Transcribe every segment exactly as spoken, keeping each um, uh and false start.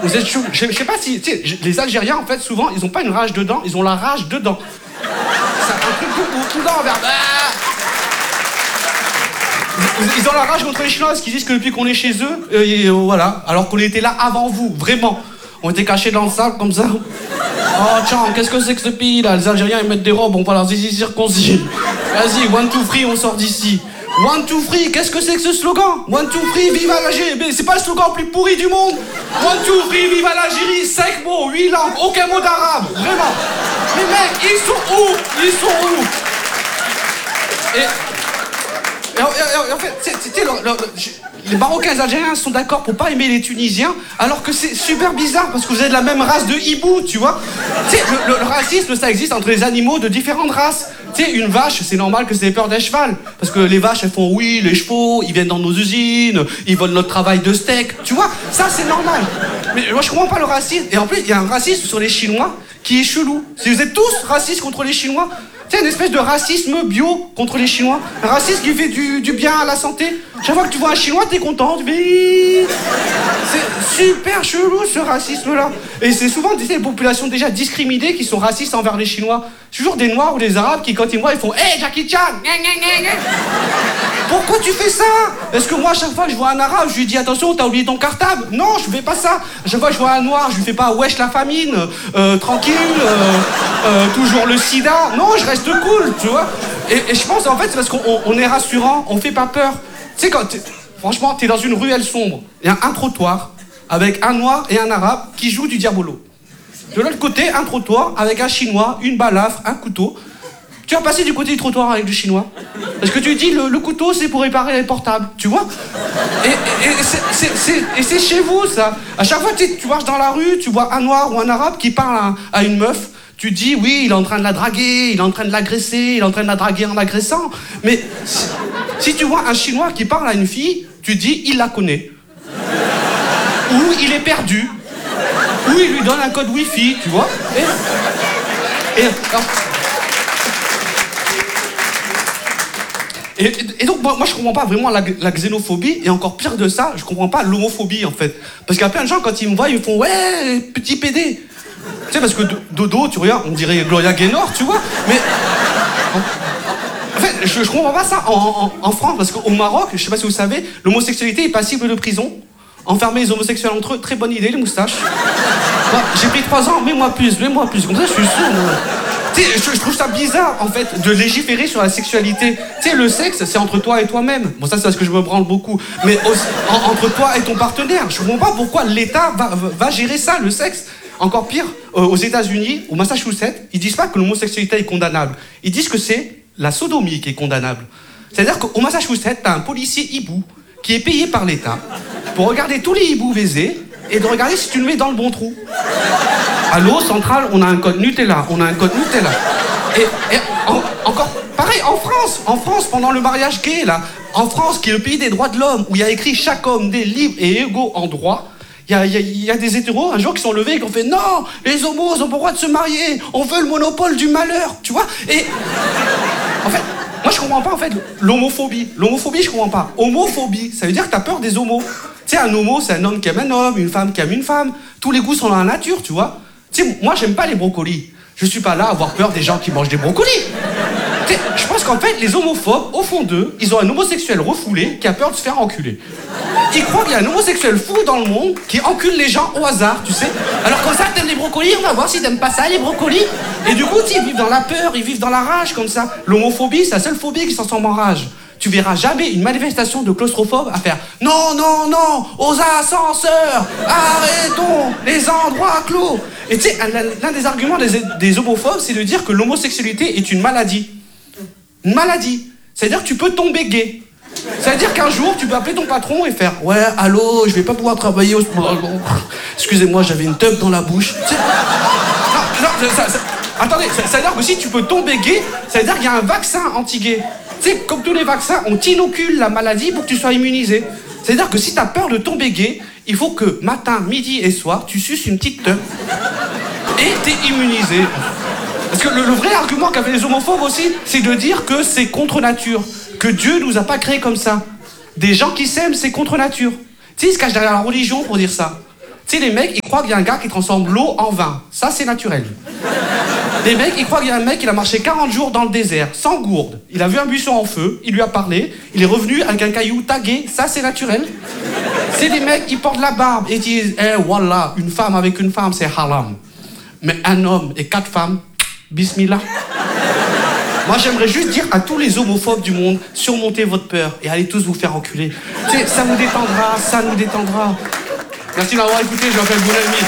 Vous êtes chou. Je, je sais pas si... Tu sais, les Algériens, en fait, souvent, ils ont pas une rage dedans, ils ont la rage dedans. C'est un truc tout, tout l'envers. Ils ont la rage contre les Chinois parce qu'ils disent que depuis qu'on est chez eux, euh, et, euh, voilà, alors qu'on était là avant vous, vraiment. On était cachés dans le sable comme ça. Oh tiens, qu'est-ce que c'est que ce pays là? Les Algériens ils mettent des robes, on va leur zizi circoncis. Vas-y, one two free, on sort d'ici. One two free, qu'est-ce que c'est que ce slogan? One two free, vive l'Algérie. Mais c'est pas le slogan le plus pourri du monde. One two free, vive l'Algérie. Cinq mots, huit langues, aucun mot d'arabe, vraiment. Mais mec, ils sont où? Ils sont où? Et... Et en, et en fait, c'est, c'est, le, le, le, les Marocains et les Algériens sont d'accord pour pas aimer les Tunisiens, alors que c'est super bizarre parce que vous êtes de la même race de hibou, tu vois. Tu sais, le, le, le racisme, ça existe entre les animaux de différentes races. Tu sais, une vache, c'est normal que ça ait peur d'un cheval, parce que les vaches, elles font oui, les chevaux, ils viennent dans nos usines, ils volent notre travail de steak, tu vois. Ça, c'est normal. Mais moi, je comprends pas le racisme. Et en plus, il y a un racisme sur les Chinois qui est chelou. Si vous êtes tous racistes contre les Chinois. C'est une espèce de racisme bio contre les Chinois. Un racisme qui fait du, du bien à la santé. Chaque fois que tu vois un Chinois, t'es content. Tu fais... C'est super chelou ce racisme-là. Et c'est souvent des populations déjà discriminées qui sont racistes envers les Chinois. C'est toujours des Noirs ou des Arabes qui, quand ils me voient, ils font « Hey, Jackie Chan !» Pourquoi tu fais ça? Est-ce que moi, à chaque fois que je vois un Arabe, je lui dis « Attention, t'as oublié ton cartable ?» Non, je fais pas ça. À chaque fois que je vois un Noir, je lui fais pas « Wesh la famine, euh, tranquille, euh, euh, toujours le sida. » Non, je reste cool, tu vois. Et, et je pense, en fait, c'est parce qu'on on est rassurant, on fait pas peur. Tu sais, quand t'es, franchement, t'es dans une ruelle sombre, il y a un trottoir avec un Noir et un Arabe qui jouent du diabolo. De l'autre côté, un trottoir avec un Chinois, une balafre, un couteau. Tu vas passer du côté du trottoir avec le Chinois. Parce que tu dis, le, le couteau, c'est pour réparer les portables, tu vois. Et, et, et, c'est, c'est, c'est, et c'est chez vous, ça. À chaque fois que tu marches dans la rue, tu vois un Noir ou un Arabe qui parle à, à une meuf, tu dis, oui, il est en train de la draguer, il est en train de l'agresser, il est en train de la draguer en l'agressant. Mais si, si tu vois un Chinois qui parle à une fille, tu dis, il la connaît. Ou il est perdu. Ou il lui donne un code Wi-Fi, tu vois. Et, et, alors, et, et donc, moi, moi, je comprends pas vraiment la, la xénophobie, et encore pire de ça, je comprends pas l'homophobie, en fait. Parce qu'il y a plein de gens, quand ils me voient, ils me font « Ouais, petit pédé !» Tu sais, parce que Dodo, tu regardes, on dirait Gloria Gaynor, tu vois. Mais... En, en fait, je, je comprends pas ça en, en, en France, parce qu'au Maroc, je sais pas si vous savez, l'homosexualité est passible de prison. Enfermer les homosexuels entre eux, très bonne idée, les moustaches. Moi, j'ai pris trois ans, mets-moi plus, mets-moi plus. Comme ça, je suis sûr. Tu sais, je, je trouve ça bizarre, en fait, de légiférer sur la sexualité. Tu sais, le sexe, c'est entre toi et toi-même. Bon, ça, c'est parce que je me branle beaucoup. Mais aussi, en, entre toi et ton partenaire. Je comprends pas pourquoi l'État va, va gérer ça, le sexe. Encore pire, euh, aux États-Unis, au Massachusetts, ils disent pas que l'homosexualité est condamnable. Ils disent que c'est la sodomie qui est condamnable. C'est-à-dire qu'au Massachusetts, t'as un policier hibou qui est payé par l'État pour regarder tous les hiboux baisés et de regarder si tu le mets dans le bon trou. Allô, Centrale, on a un code Nutella, on a un code Nutella. Et, et en, encore, pareil, en France, en France, pendant le mariage gay, là, en France, qui est le pays des droits de l'homme, où il y a écrit chaque homme des libres et égaux en droit, il y a, y, a, y a des hétéros, un jour, qui sont levés et qui ont fait « Non, les homos ont pas le droit de se marier, on veut le monopole du malheur », tu vois. Et, en fait, moi, je comprends pas, en fait, l'homophobie. L'homophobie, je comprends pas. Homophobie, ça veut dire que t'as peur des homos. Tu sais, un homo, c'est un homme qui aime un homme, une femme qui aime une femme. Tous les goûts sont dans la nature, tu vois. Tu sais, moi, j'aime pas les brocolis. Je suis pas là à avoir peur des gens qui mangent des brocolis. Tu sais, je pense qu'en fait, les homophobes, au fond d'eux, ils ont un homosexuel refoulé qui a peur de se faire enculer. Ils croient qu'il y a un homosexuel fou dans le monde qui encule les gens au hasard, tu sais. Alors comme ça, t'aimes les brocolis, on va voir si t'aimes pas ça, les brocolis. Et du coup, ils vivent dans la peur, ils vivent dans la rage, comme ça. L'homophobie, c'est la seule phobie qui s'en transforme en rage. Tu verras jamais une manifestation de claustrophobes à faire « Non, non, non, aux ascenseurs, arrêtons les endroits clos !» Et tu sais, l'un des arguments des, des homophobes, c'est de dire que l'homosexualité est une maladie. Une maladie. C'est-à-dire que tu peux tomber gay. C'est-à-dire qu'un jour, tu peux appeler ton patron et faire « Ouais, allô, je vais pas pouvoir travailler au... Excusez-moi, j'avais une teub dans la bouche. » Non, non, ça, ça... Attendez, ça, ça veut dire que si tu peux tomber gay, ça veut dire qu'il y a un vaccin anti-gay. Tu sais, comme tous les vaccins, on t'inocule la maladie pour que tu sois immunisé. C'est-à-dire que si t'as peur de tomber gay, il faut que matin, midi et soir, tu suces une petite teub. Et t'es immunisé. Parce que le, le vrai argument qu'avaient les homophobes aussi, c'est de dire que c'est contre nature. Que Dieu nous a pas créés comme ça. Des gens qui s'aiment, c'est contre nature. Tu sais, ils se cachent derrière la religion pour dire ça. Tu Tu sais, les mecs, ils croient qu'il y a un gars qui transforme l'eau en vin. Ça, c'est naturel. Les mecs, ils croient qu'il y a un mec qui a marché quarante jours dans le désert, sans gourde. Il a vu un buisson en feu, il lui a parlé, il est revenu avec un caillou tagué. Ça, c'est naturel. C'est des mecs, ils portent la barbe et disent « Eh, voilà, une femme avec une femme, c'est haram. Mais un homme et quatre femmes, bismillah. » Moi, j'aimerais juste dire à tous les homophobes du monde, surmontez votre peur et allez tous vous faire enculer. Tu sais, ça nous détendra, ça nous détendra. Merci d'avoir écouté, je m'appelle Bounaïmin.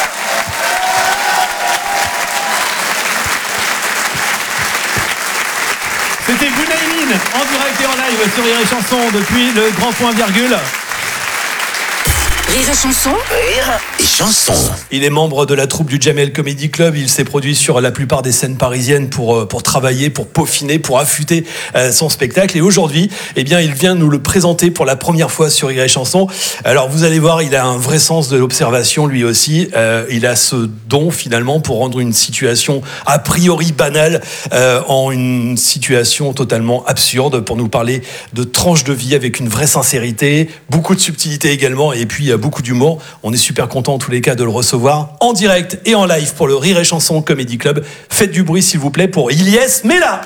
C'était Bounaïmin, en direct et en live sur Rire et Chanson depuis le Grand Point Virgule. Rire et Chanson. Rire et Chanson. Il est membre de la troupe du Jamel Comedy Club. Il s'est produit sur la plupart des scènes parisiennes pour, pour travailler, pour peaufiner, pour affûter euh, son spectacle. Et aujourd'hui, eh bien, il vient nous le présenter pour la première fois sur Rire et Chanson. Alors, vous allez voir, il a un vrai sens de l'observation, lui aussi. Euh, il a ce don, finalement, pour rendre une situation a priori banale euh, en une situation totalement absurde, pour nous parler de tranches de vie avec une vraie sincérité, beaucoup de subtilité également, et puis beaucoup d'humour. On est super content en tous les cas de le recevoir en direct et en live pour le Rire et Chanson Comedy Club. Faites du bruit s'il vous plaît pour Ilyes Mela.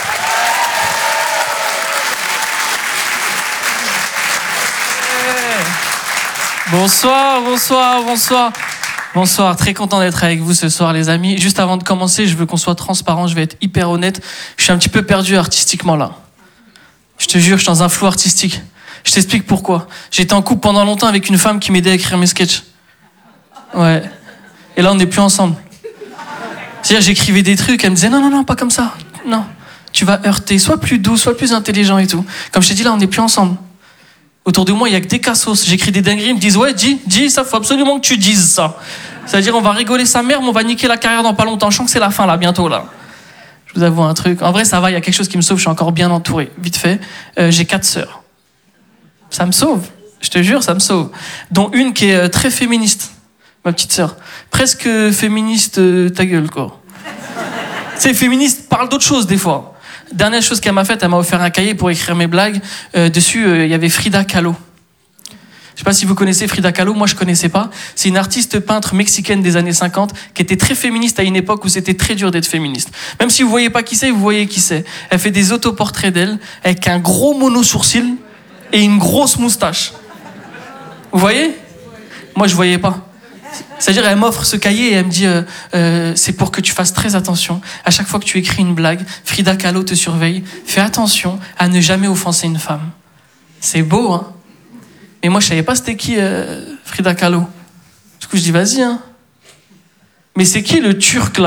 Bonsoir, bonsoir, bonsoir. Bonsoir, très content d'être avec vous ce soir les amis. Juste avant de commencer, je veux qu'on soit transparent, je vais être hyper honnête. Je suis un petit peu perdu artistiquement là. Je te jure, je suis dans un flou artistique. Je t'explique pourquoi. J'étais en couple pendant longtemps avec une femme qui m'aidait à écrire mes sketchs. Ouais. Et là, on n'est plus ensemble. C'est-à-dire, j'écrivais des trucs, elle me disait non, non, non, pas comme ça. Non. Tu vas heurter. Sois plus doux, sois plus intelligent et tout. Comme je t'ai dit, là, on n'est plus ensemble. Autour de moi, il n'y a que des cassos. J'écris des dingueries, ils me disent ouais, dis, dis, ça, faut absolument que tu dises ça. C'est-à-dire, on va rigoler sa mère, mais on va niquer la carrière dans pas longtemps. Je sens que c'est la fin, là, bientôt, là. Je vous avoue un truc. En vrai, ça va, il y a quelque chose qui me sauve, je suis encore bien entouré. Vite fait, euh, j'ai quatre sœurs. Ça me sauve, je te jure, ça me sauve. Dont une qui est très féministe, ma petite sœur. Presque féministe, euh, ta gueule, quoi. Tu sais, féministe parle d'autres choses, des fois. Dernière chose qu'elle m'a faite, elle m'a offert un cahier pour écrire mes blagues. Euh, dessus, il euh, y avait Frida Kahlo. Je sais pas si vous connaissez Frida Kahlo, moi je connaissais pas. C'est une artiste peintre mexicaine des années cinquante qui était très féministe à une époque où c'était très dur d'être féministe. Même si vous voyez pas qui c'est, vous voyez qui c'est. Elle fait des autoportraits d'elle avec un gros mono-sourcil et une grosse moustache. Vous voyez ? Moi, je voyais pas. C'est-à-dire, elle m'offre ce cahier et elle me dit euh, euh, c'est pour que tu fasses très attention. À chaque fois que tu écris une blague, Frida Kahlo te surveille. Fais attention à ne jamais offenser une femme. C'est beau, hein ? Et moi, je savais pas c'était qui euh, Frida Kahlo. Du coup, je dis vas-y, hein. Mais c'est qui le Turc, là ?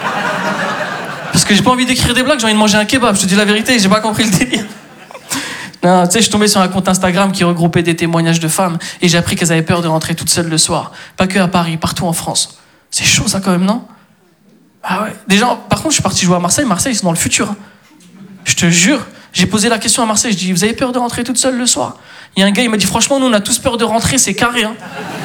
Parce que j'ai pas envie d'écrire des blagues, j'ai envie de manger un kebab. Je te dis la vérité, j'ai pas compris le délire. Non, tu sais, je suis tombé sur un compte Instagram qui regroupait des témoignages de femmes et j'ai appris qu'elles avaient peur de rentrer toutes seules le soir. Pas que à Paris, partout en France. C'est chaud ça quand même, non ? Ah ouais. Déjà, par contre, je suis parti jouer à Marseille. Marseille, ils sont dans le futur. Je te jure, j'ai posé la question à Marseille. Je dis, vous avez peur de rentrer toute seule le soir ? Il y a un gars, il m'a dit, franchement, nous, on a tous peur de rentrer, c'est carré. Hein.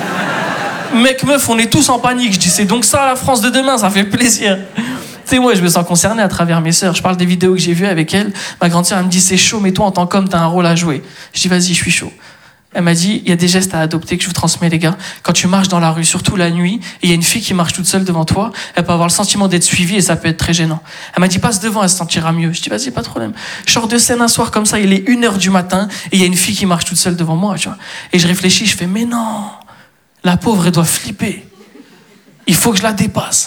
Mec, meuf, on est tous en panique. Je dis, c'est donc ça la France de demain, ça fait plaisir. Tu sais, moi, je me sens concerné à travers mes sœurs. Je parle des vidéos que j'ai vues avec elles. Ma grande sœur, elle me dit, c'est chaud, mais toi, en tant qu'homme, t'as un rôle à jouer. Je dis, vas-y, je suis chaud. Elle m'a dit, il y a des gestes à adopter que je vous transmets, les gars. Quand tu marches dans la rue, surtout la nuit, et il y a une fille qui marche toute seule devant toi, elle peut avoir le sentiment d'être suivie et ça peut être très gênant. Elle m'a dit, passe devant, elle se sentira mieux. Je dis, vas-y, pas de problème. Je sors de scène un soir comme ça, il est une heure du matin, et il y a une fille qui marche toute seule devant moi, tu vois. Et je réfléchis, je fais, mais non, la pauvre, elle doit flipper. Il faut que je la dépasse.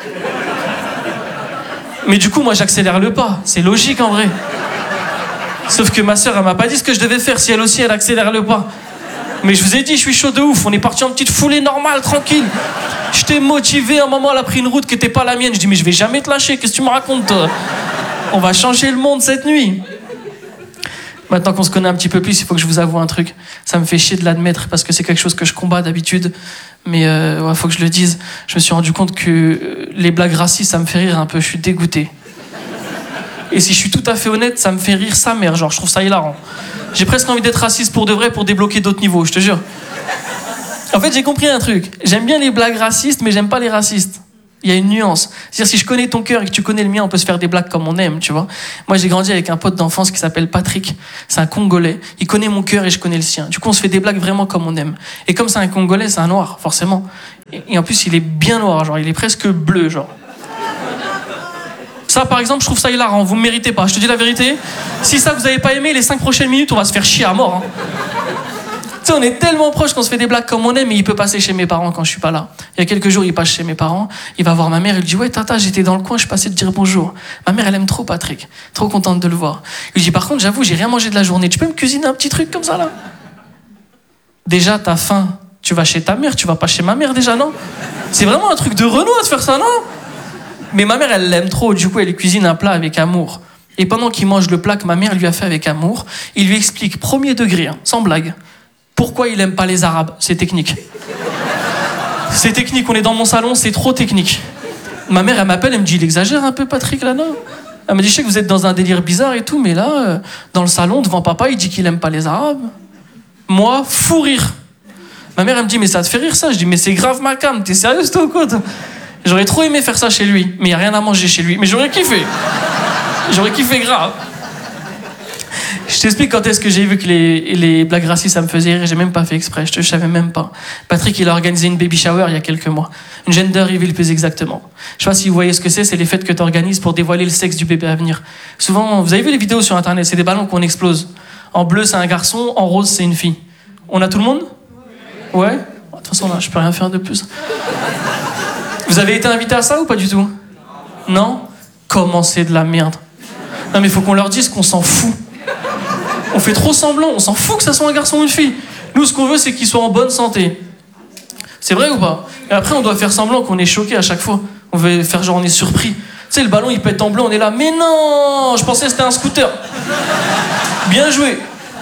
Mais du coup, moi, j'accélère le pas. C'est logique, en vrai. Sauf que ma sœur, elle m'a pas dit ce que je devais faire si elle aussi, elle accélère le pas. Mais je vous ai dit, je suis chaud de ouf. On est parti en petite foulée normale, tranquille. Je t'ai motivé. À un moment, elle a pris une route qui était pas la mienne. Je dis, mais je vais jamais te lâcher. Qu'est-ce que tu me racontes, toi ? On va changer le monde cette nuit. Maintenant qu'on se connaît un petit peu plus, il faut que je vous avoue un truc. Ça me fait chier de l'admettre parce que c'est quelque chose que je combats d'habitude. Mais euh, ouais, faut que je le dise. Je me suis rendu compte que les blagues racistes, ça me fait rire un peu. Je suis dégoûté. Et si je suis tout à fait honnête, ça me fait rire sa mère. Genre, je trouve ça hilarant. J'ai presque envie d'être raciste pour de vrai pour débloquer d'autres niveaux, je te jure. En fait, j'ai compris un truc. J'aime bien les blagues racistes, mais j'aime pas les racistes. Il y a une nuance. C'est-à-dire, si je connais ton cœur et que tu connais le mien, on peut se faire des blagues comme on aime, tu vois. Moi, j'ai grandi avec un pote d'enfance qui s'appelle Patrick. C'est un Congolais. Il connaît mon cœur et je connais le sien. Du coup, on se fait des blagues vraiment comme on aime. Et comme c'est un Congolais, c'est un noir, forcément. Et, et en plus, il est bien noir, genre, il est presque bleu, genre. Ça, par exemple, je trouve ça hilarant. Vous me méritez pas. Je te dis la vérité. Si ça, vous avez pas aimé, les cinq prochaines minutes, on va se faire chier à mort, hein. Tu sais, on est tellement proches qu'on se fait des blagues comme on aime, mais il peut passer chez mes parents quand je suis pas là. Il y a quelques jours, il passe chez mes parents, il va voir ma mère, il lui dit « Ouais, tata, j'étais dans le coin, je passais te dire bonjour. » Ma mère, elle aime trop Patrick, trop contente de le voir. Il lui dit « Par contre, j'avoue, j'ai rien mangé de la journée, tu peux me cuisiner un petit truc comme ça, là ?» Déjà, t'as faim, tu vas chez ta mère, tu vas pas chez ma mère déjà, non? C'est vraiment un truc de Renaud de faire ça, non? Mais ma mère, elle l'aime trop, du coup, elle lui cuisine un plat avec amour. Et pendant qu'il mange le plat que ma mère lui a fait avec amour, il lui explique, premier degré, hein, sans blague, pourquoi il aime pas les Arabes. C'est technique. C'est technique, on est dans mon salon, c'est trop technique. Ma mère, elle m'appelle, elle me dit, il exagère un peu, Patrick, là, non? Elle me dit, je sais que vous êtes dans un délire bizarre et tout, mais là, euh, dans le salon, devant papa, il dit qu'il aime pas les Arabes. Moi, fou rire. Ma mère, elle me dit, mais ça te fait rire, ça? Je dis, mais c'est grave ma cam, t'es sérieuse, toi, ou quoi? J'aurais trop aimé faire ça chez lui, mais il y a rien à manger chez lui. Mais j'aurais kiffé. J'aurais kiffé grave. Je t'explique quand est-ce que j'ai vu que les, les blagues racistes, ça me faisait rire. J'ai même pas fait exprès, je te je savais même pas. Patrick, il a organisé une baby shower il y a quelques mois. Une gender reveal plus exactement. Je sais pas si vous voyez ce que c'est, c'est les fêtes que tu organises pour dévoiler le sexe du bébé à venir. Souvent, vous avez vu les vidéos sur internet, c'est des ballons qu'on explose. En bleu, c'est un garçon, en rose, c'est une fille. On a tout le monde? Ouais? De toute façon, là, je peux rien faire de plus. Vous avez été invité à ça ou pas du tout? Non? Comment c'est de la merde? Non mais faut qu'on leur dise qu'on s'en fout. On fait trop semblant, on s'en fout que ça soit un garçon ou une fille. Nous, ce qu'on veut, c'est qu'ils soient en bonne santé. C'est vrai ou pas? Et après, on doit faire semblant qu'on est choqué à chaque fois. On veut faire genre on est surpris. Tu sais, le ballon, il pète en bleu, on est là. Mais non, je pensais que c'était un scooter. Bien joué.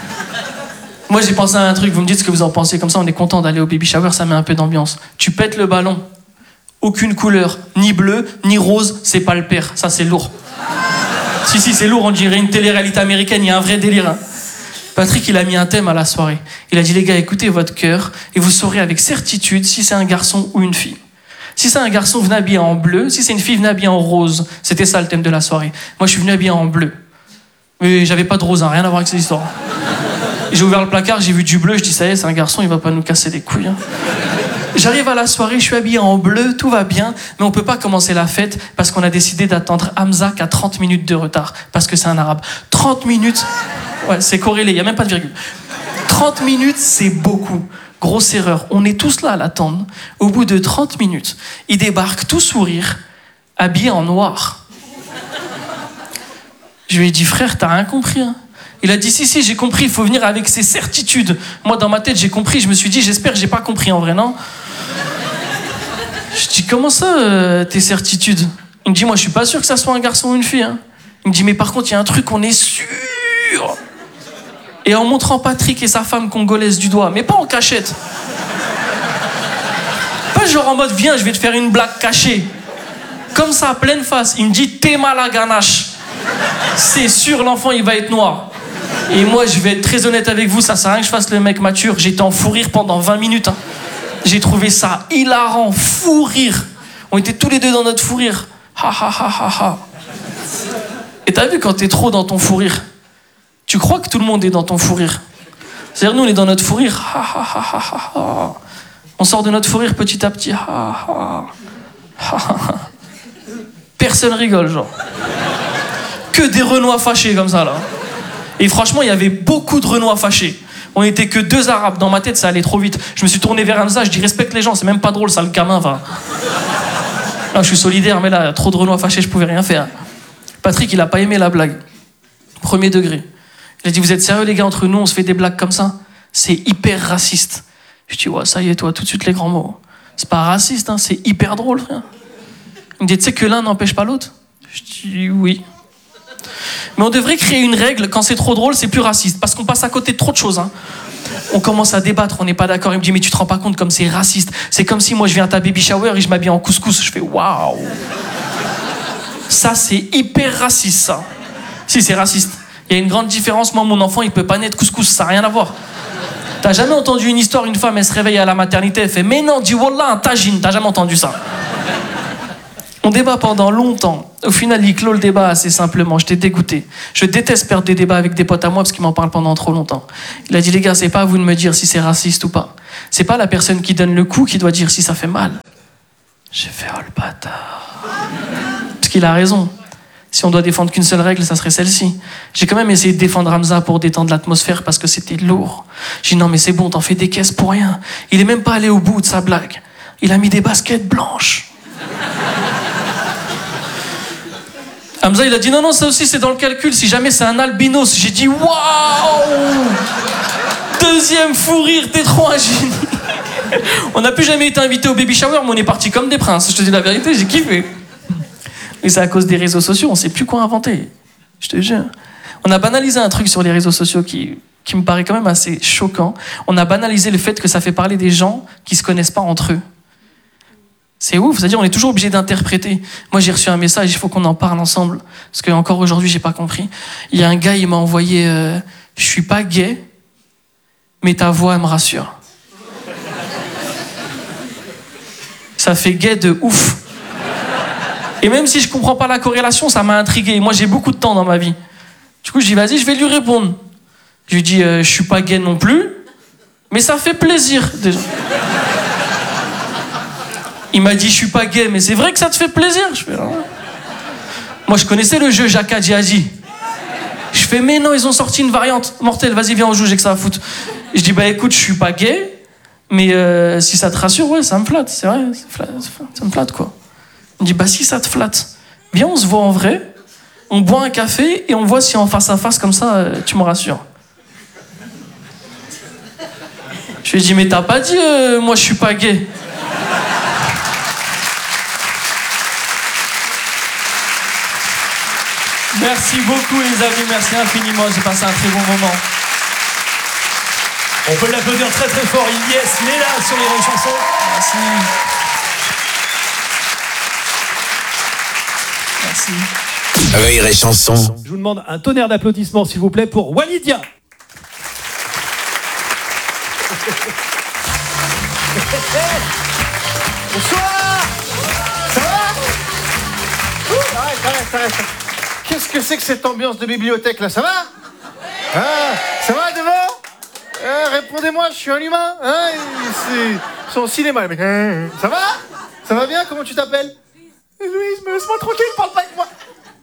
Moi, j'ai pensé à un truc. Vous me dites ce que vous en pensez. Comme ça, on est content d'aller au baby shower. Ça met un peu d'ambiance. Tu pètes le ballon. Aucune couleur. Ni bleu, ni rose. C'est pas le père. Ça, c'est lourd. Si, si, c'est lourd. On dirait une télé-réalité américaine. Il y a un vrai délire, hein. Patrick, il a mis un thème à la soirée. Il a dit, les gars, écoutez votre cœur et vous saurez avec certitude si c'est un garçon ou une fille. Si c'est un garçon, venez habillé en bleu. Si c'est une fille, venez habillé en rose. C'était ça le thème de la soirée. Moi, je suis venu habillé en bleu. Mais j'avais pas de rose, hein, rien à voir avec cette histoire. J'ai ouvert le placard, j'ai vu du bleu. Je dis, ça y est, c'est un garçon, il va pas nous casser les couilles, hein. J'arrive à la soirée, je suis habillé en bleu, tout va bien, mais on peut pas commencer la fête parce qu'on a décidé d'attendre Hamza qui a trente minutes de retard, parce que c'est un arabe. trente minutes, ouais, c'est corrélé, il y a même pas de virgule. trente minutes, c'est beaucoup. Grosse erreur. On est tous là à l'attendre. Au bout de trente minutes, il débarque tout sourire, habillé en noir. Je lui ai dit, frère, t'as rien compris, hein? Il a dit, si, si, j'ai compris, il faut venir avec ses certitudes. Moi, dans ma tête, j'ai compris, je me suis dit, j'espère que j'ai pas compris en vrai, non? Je dis, comment ça, euh, tes certitudes? Il me dit, moi, je suis pas sûr que ça soit un garçon ou une fille, hein. Il me dit, mais par contre, il y a un truc, on est sûr. Et en montrant Patrick et sa femme congolaise du doigt, mais pas en cachette. Pas genre en mode, viens, je vais te faire une blague cachée. Comme ça, pleine face. Il me dit, t'es mal à ganache. C'est sûr, l'enfant, il va être noir. Et moi, je vais être très honnête avec vous, ça sert à rien que je fasse le mec mature. J'étais en fou rire pendant vingt minutes, hein. J'ai trouvé ça hilarant, fou rire. On était tous les deux dans notre fou rire. Ha ha ha ha ha. Et t'as vu quand t'es trop dans ton fou rire, tu crois que tout le monde est dans ton fou rire. C'est-à-dire nous on est dans notre fou rire. Ha ha ha ha ha. On sort de notre fou rire petit à petit. Ha ha ha ha. Personne rigole, genre. Que des Renois fâchés comme ça là. Et franchement, il y avait beaucoup de Renois fâchés. On était que deux Arabes. Dans ma tête, ça allait trop vite. Je me suis tourné vers Hamza, je dis respecte les gens, c'est même pas drôle, ça, le gamin va. Là, je suis solidaire, mais là, trop de Renois fâchés, je pouvais rien faire. Patrick, il a pas aimé la blague. Premier degré. Il a dit, vous êtes sérieux les gars, entre nous, on se fait des blagues comme ça? C'est hyper raciste. Je dis, ouais, ça y est, toi, tout de suite les grands mots. C'est pas raciste, hein, c'est hyper drôle, frère. Il me dit, tu sais que l'un n'empêche pas l'autre? Je dis, oui. Mais on devrait créer une règle, quand c'est trop drôle, c'est plus raciste. Parce qu'on passe à côté de trop de choses, hein. On commence à débattre, on n'est pas d'accord. Il me dit, mais tu te rends pas compte comme c'est raciste. C'est comme si moi je viens à ta baby shower et je m'habille en couscous. Je fais, waouh. Ça, c'est hyper raciste, ça. Si, c'est raciste. Il y a une grande différence. Moi, mon enfant, il peut pas naître couscous, ça n'a rien à voir. T'as jamais entendu une histoire, une femme, elle se réveille à la maternité, elle fait, mais non, dis wallah, un tagine. T'as jamais entendu ça? On débat pendant longtemps. Au final, il clôt le débat assez simplement. J'étais dégoûté. Je déteste perdre des débats avec des potes à moi parce qu'ils m'en parlent pendant trop longtemps. Il a dit, les gars, c'est pas à vous de me dire si c'est raciste ou pas. C'est pas la personne qui donne le coup qui doit dire si ça fait mal. J'ai fait, oh le bâtard. Parce qu'il a raison. Si on doit défendre qu'une seule règle, ça serait celle-ci. J'ai quand même essayé de défendre Hamza pour détendre l'atmosphère parce que c'était lourd. J'ai dit, non mais c'est bon, t'en fais des caisses pour rien. Il est même pas allé au bout de sa blague. Il a mis des baskets blanches. Hamza, il a dit non, non, ça aussi c'est dans le calcul. Si jamais c'est un albinos, j'ai dit waouh! Deuxième fou rire, t'es trop un génie. On n'a plus jamais été invité au baby shower, mais on est parti comme des princes. Je te dis la vérité, j'ai kiffé. Et c'est à cause des réseaux sociaux, on sait plus quoi inventer. Je te jure. On a banalisé un truc sur les réseaux sociaux qui, qui me paraît quand même assez choquant. On a banalisé le fait que ça fait parler des gens qui se connaissent pas entre eux. C'est ouf, c'est-à-dire on est toujours obligé d'interpréter. Moi j'ai reçu un message, il faut qu'on en parle ensemble. Parce qu'encore aujourd'hui j'ai pas compris. Il y a un gars, il m'a envoyé euh, « Je suis pas gay, mais ta voix elle me rassure. » Ça fait gay de ouf. Et même si je comprends pas la corrélation, ça m'a intrigué. Moi j'ai beaucoup de temps dans ma vie. Du coup je dis vas-y, je vais lui répondre. Je lui dis euh, « Je suis pas gay non plus, mais ça fait plaisir déjà. » Il m'a dit, je suis pas gay, mais c'est vrai que ça te fait plaisir. Je fais, non. Moi, je connaissais le jeu Jaka Djihadi. Je fais, mais non, ils ont sorti une variante mortelle. Vas-y, viens, on joue, j'ai que ça à foutre. Je dis, bah écoute, je suis pas gay, mais euh, si ça te rassure, ouais, ça me flatte. C'est vrai, ça, flatte, ça me flatte, quoi. Il me dit, bah si ça te flatte, viens, on se voit en vrai, on boit un café et on voit si en face à face, comme ça, euh, tu me rassures. Je lui ai dit, mais t'as pas dit, euh, moi, je suis pas gay. Merci beaucoup les amis, merci infiniment, j'ai passé un très bon moment. On peut l'applaudir très très fort, Ilyes, il est là sur les vraies chansons. Merci. Merci. Rire et chanson. Je vous demande un tonnerre d'applaudissements s'il vous plaît pour Walidia. Bonsoir. Ça va? Ouh, arrête, arrête, arrête. Qu'est-ce que c'est que cette ambiance de bibliothèque là? Ça va? Ah, ça va devant? euh, Répondez-moi, je suis un humain. Hein, c'est son cinéma, mec. Ça va? Ça va bien? Comment tu t'appelles? Louise, mais laisse-moi tranquille, parle pas avec moi.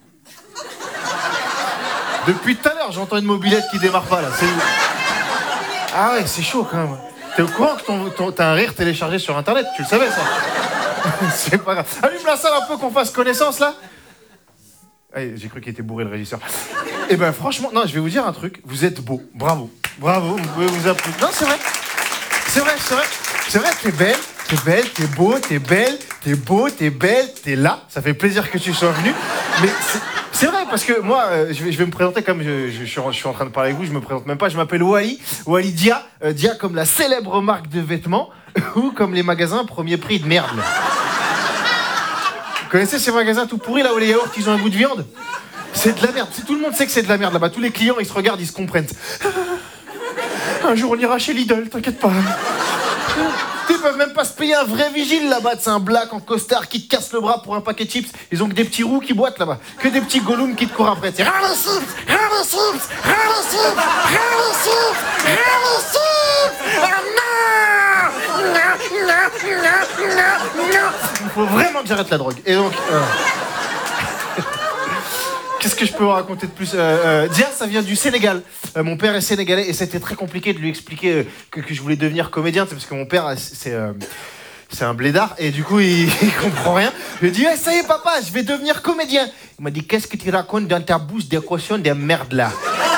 Depuis tout à l'heure, j'entends une mobilette qui démarre pas là. C'est... Ah ouais, c'est chaud quand même. T'es au courant que ton, ton, t'as un rire téléchargé sur internet? Tu le savais ça? C'est pas grave. Allume la salle un peu qu'on fasse connaissance là. Allez, j'ai cru qu'il était bourré le régisseur. Eh ben franchement, non, je vais vous dire un truc. Vous êtes beau, bravo, bravo. Vous pouvez vous applaudir. Non, c'est vrai, c'est vrai, c'est vrai, c'est vrai. T'es belle, t'es belle, t'es beau, t'es belle, t'es beau, t'es belle, t'es là. Ça fait plaisir que tu sois venu. Mais c'est, c'est vrai parce que moi, euh, je, vais, je vais me présenter comme je, je, je, suis en, je suis en train de parler avec vous. Je me présente même pas. Je m'appelle Wally, Wally Dia, euh, Dia comme la célèbre marque de vêtements ou comme les magasins premier prix de merde. Là. Vous connaissez ces magasins tout pourris là où les yaourts ils ont un goût de viande? C'est de la merde. Si tout le monde sait que c'est de la merde là-bas, tous les clients ils se regardent, ils se comprennent. Un jour on ira chez Lidl, t'inquiète pas. Ils peuvent même pas se payer un vrai vigile là-bas. C'est un black en costard qui te casse le bras pour un paquet de chips. Ils ont que des petits roux qui boitent là-bas. Que des petits gollums qui te courent après. C'est ras les chips, ras les chips, ras les chips, ras les chips, ras les chips. Ah non, non, non, non, non, non. Il faut vraiment que j'arrête la drogue. Et donc... Euh... Qu'est-ce que je peux vous raconter de plus? euh, euh, Dia, ça vient du Sénégal. Euh, mon père est sénégalais et c'était très compliqué de lui expliquer euh, que, que je voulais devenir comédien. C'est parce que mon père, c'est, euh, c'est un blédard et du coup, il, il comprend rien. Je lui ai dit, hey, ça y est, papa, je vais devenir comédien. Il m'a dit, qu'est-ce que tu racontes dans ta bouche d'équation des merdes là?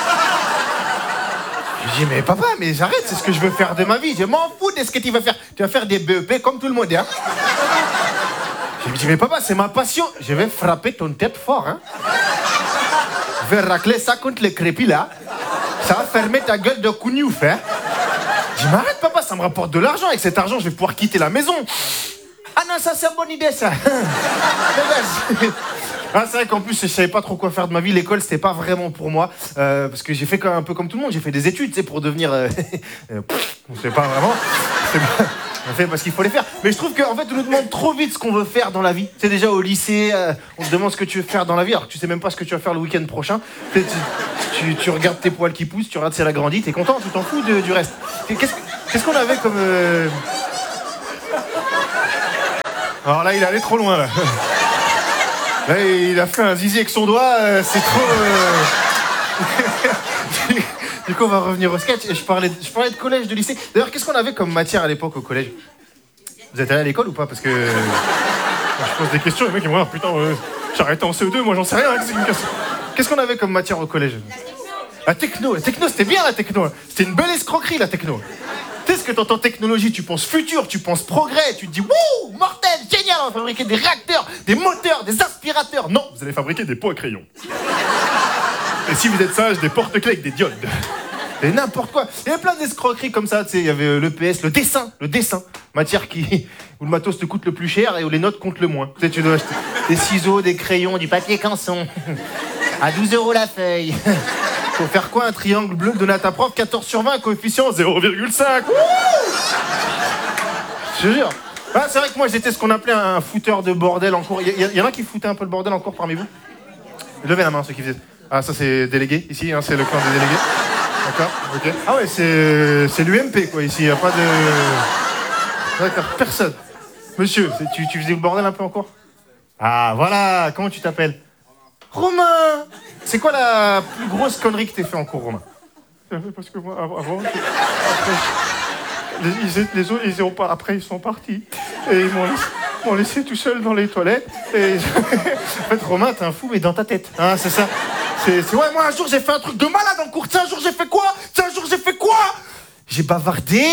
Je lui ai dit, mais papa, mais j'arrête, c'est ce que je veux faire de ma vie. Je m'en fous de ce que tu vas faire. Tu vas faire des B E P comme tout le monde, hein. Je lui ai dit, mais papa, c'est ma passion. Je vais frapper ton tête fort, hein. Je vais racler ça contre les crépis là. Ça va fermer ta gueule de cougnouf, hein. Je dis, mais arrête papa, ça me rapporte de l'argent. Avec cet argent, je vais pouvoir quitter la maison. Ah non, ça c'est une bonne idée ça. Ah, c'est vrai qu'en plus, je savais pas trop quoi faire de ma vie. L'école, c'était pas vraiment pour moi. Euh, parce que j'ai fait un peu comme tout le monde. J'ai fait des études, tu sais, pour devenir... Euh... on sait pas vraiment. C'est pas... On le fait parce qu'il faut les faire. Mais je trouve qu'en fait, on nous demande trop vite ce qu'on veut faire dans la vie. C'est déjà au lycée, euh, on te demande ce que tu veux faire dans la vie, alors que tu sais même pas ce que tu vas faire le week-end prochain. Tu, tu, tu regardes tes poils qui poussent, tu regardes si elle a grandi, t'es content, tu t'en fous de, du reste. Qu'est-ce, qu'est-ce qu'on avait comme... Euh... Alors là, il est allé trop loin, là. Là, il a fait un zizi avec son doigt, euh, c'est trop... Euh... Du coup, on va revenir au sketch. Et je parlais, de, je parlais de collège, de lycée. D'ailleurs, qu'est-ce qu'on avait comme matière à l'époque au collège? Vous êtes allé à l'école ou pas? Parce que euh, je pose des questions, les mecs ils me disent putain, euh, j'ai arrêté en C E deux, moi j'en sais rien. Qu'est-ce qu'on avait comme matière au collège? La techno. La techno, c'était bien la techno. C'était une belle escroquerie la techno. Tu sais ce que t'entends technologie, tu penses futur, tu penses progrès, tu te dis wouh, mortel, génial, on va fabriquer des réacteurs, des moteurs, des aspirateurs. Non, vous allez fabriquer des pots à crayons. Et si vous êtes sage, des porte-clés avec des diodes. Et n'importe quoi. Il y avait plein d'escroqueries comme ça, tu sais, il y avait l'E P S, le dessin, le dessin. Matière qui, où le matos te coûte le plus cher et où les notes comptent le moins. Tu sais, tu dois acheter des ciseaux, des crayons, du papier canson. À douze euros la feuille. Faut faire quoi, un triangle bleu donné à ta prof, quatorze sur vingt, coefficient zéro virgule cinq. Je te jure. Ah, c'est vrai que moi j'étais ce qu'on appelait un fouteur de bordel en cours. Il y, y, y en a qui foutaient un peu le bordel en cours parmi vous? Levez la main ceux qui faisaient. Ah, ça c'est délégué ici, hein, c'est le clan des délégués. D'accord, ok. Ah ouais, c'est, c'est l'U M P quoi ici, il n'y a pas de. D'accord, personne. Monsieur, tu, tu faisais le bordel un peu en cours? Ah voilà, comment tu t'appelles? Romain. C'est quoi la plus grosse connerie que t'aies fait en cours, Romain? Parce que moi, avant, après, les, les autres, ils ont pas. Après, ils sont partis et ils m'ont laissé, m'ont laissé tout seul dans les toilettes. Et en fait, Romain, t'es un fou, mais dans ta tête. Hein, c'est ça. C'est, c'est ouais, moi un jour j'ai fait un truc de malade en cours. Tu sais, un jour j'ai fait quoi? Tu sais, un jour j'ai fait quoi? J'ai bavardé.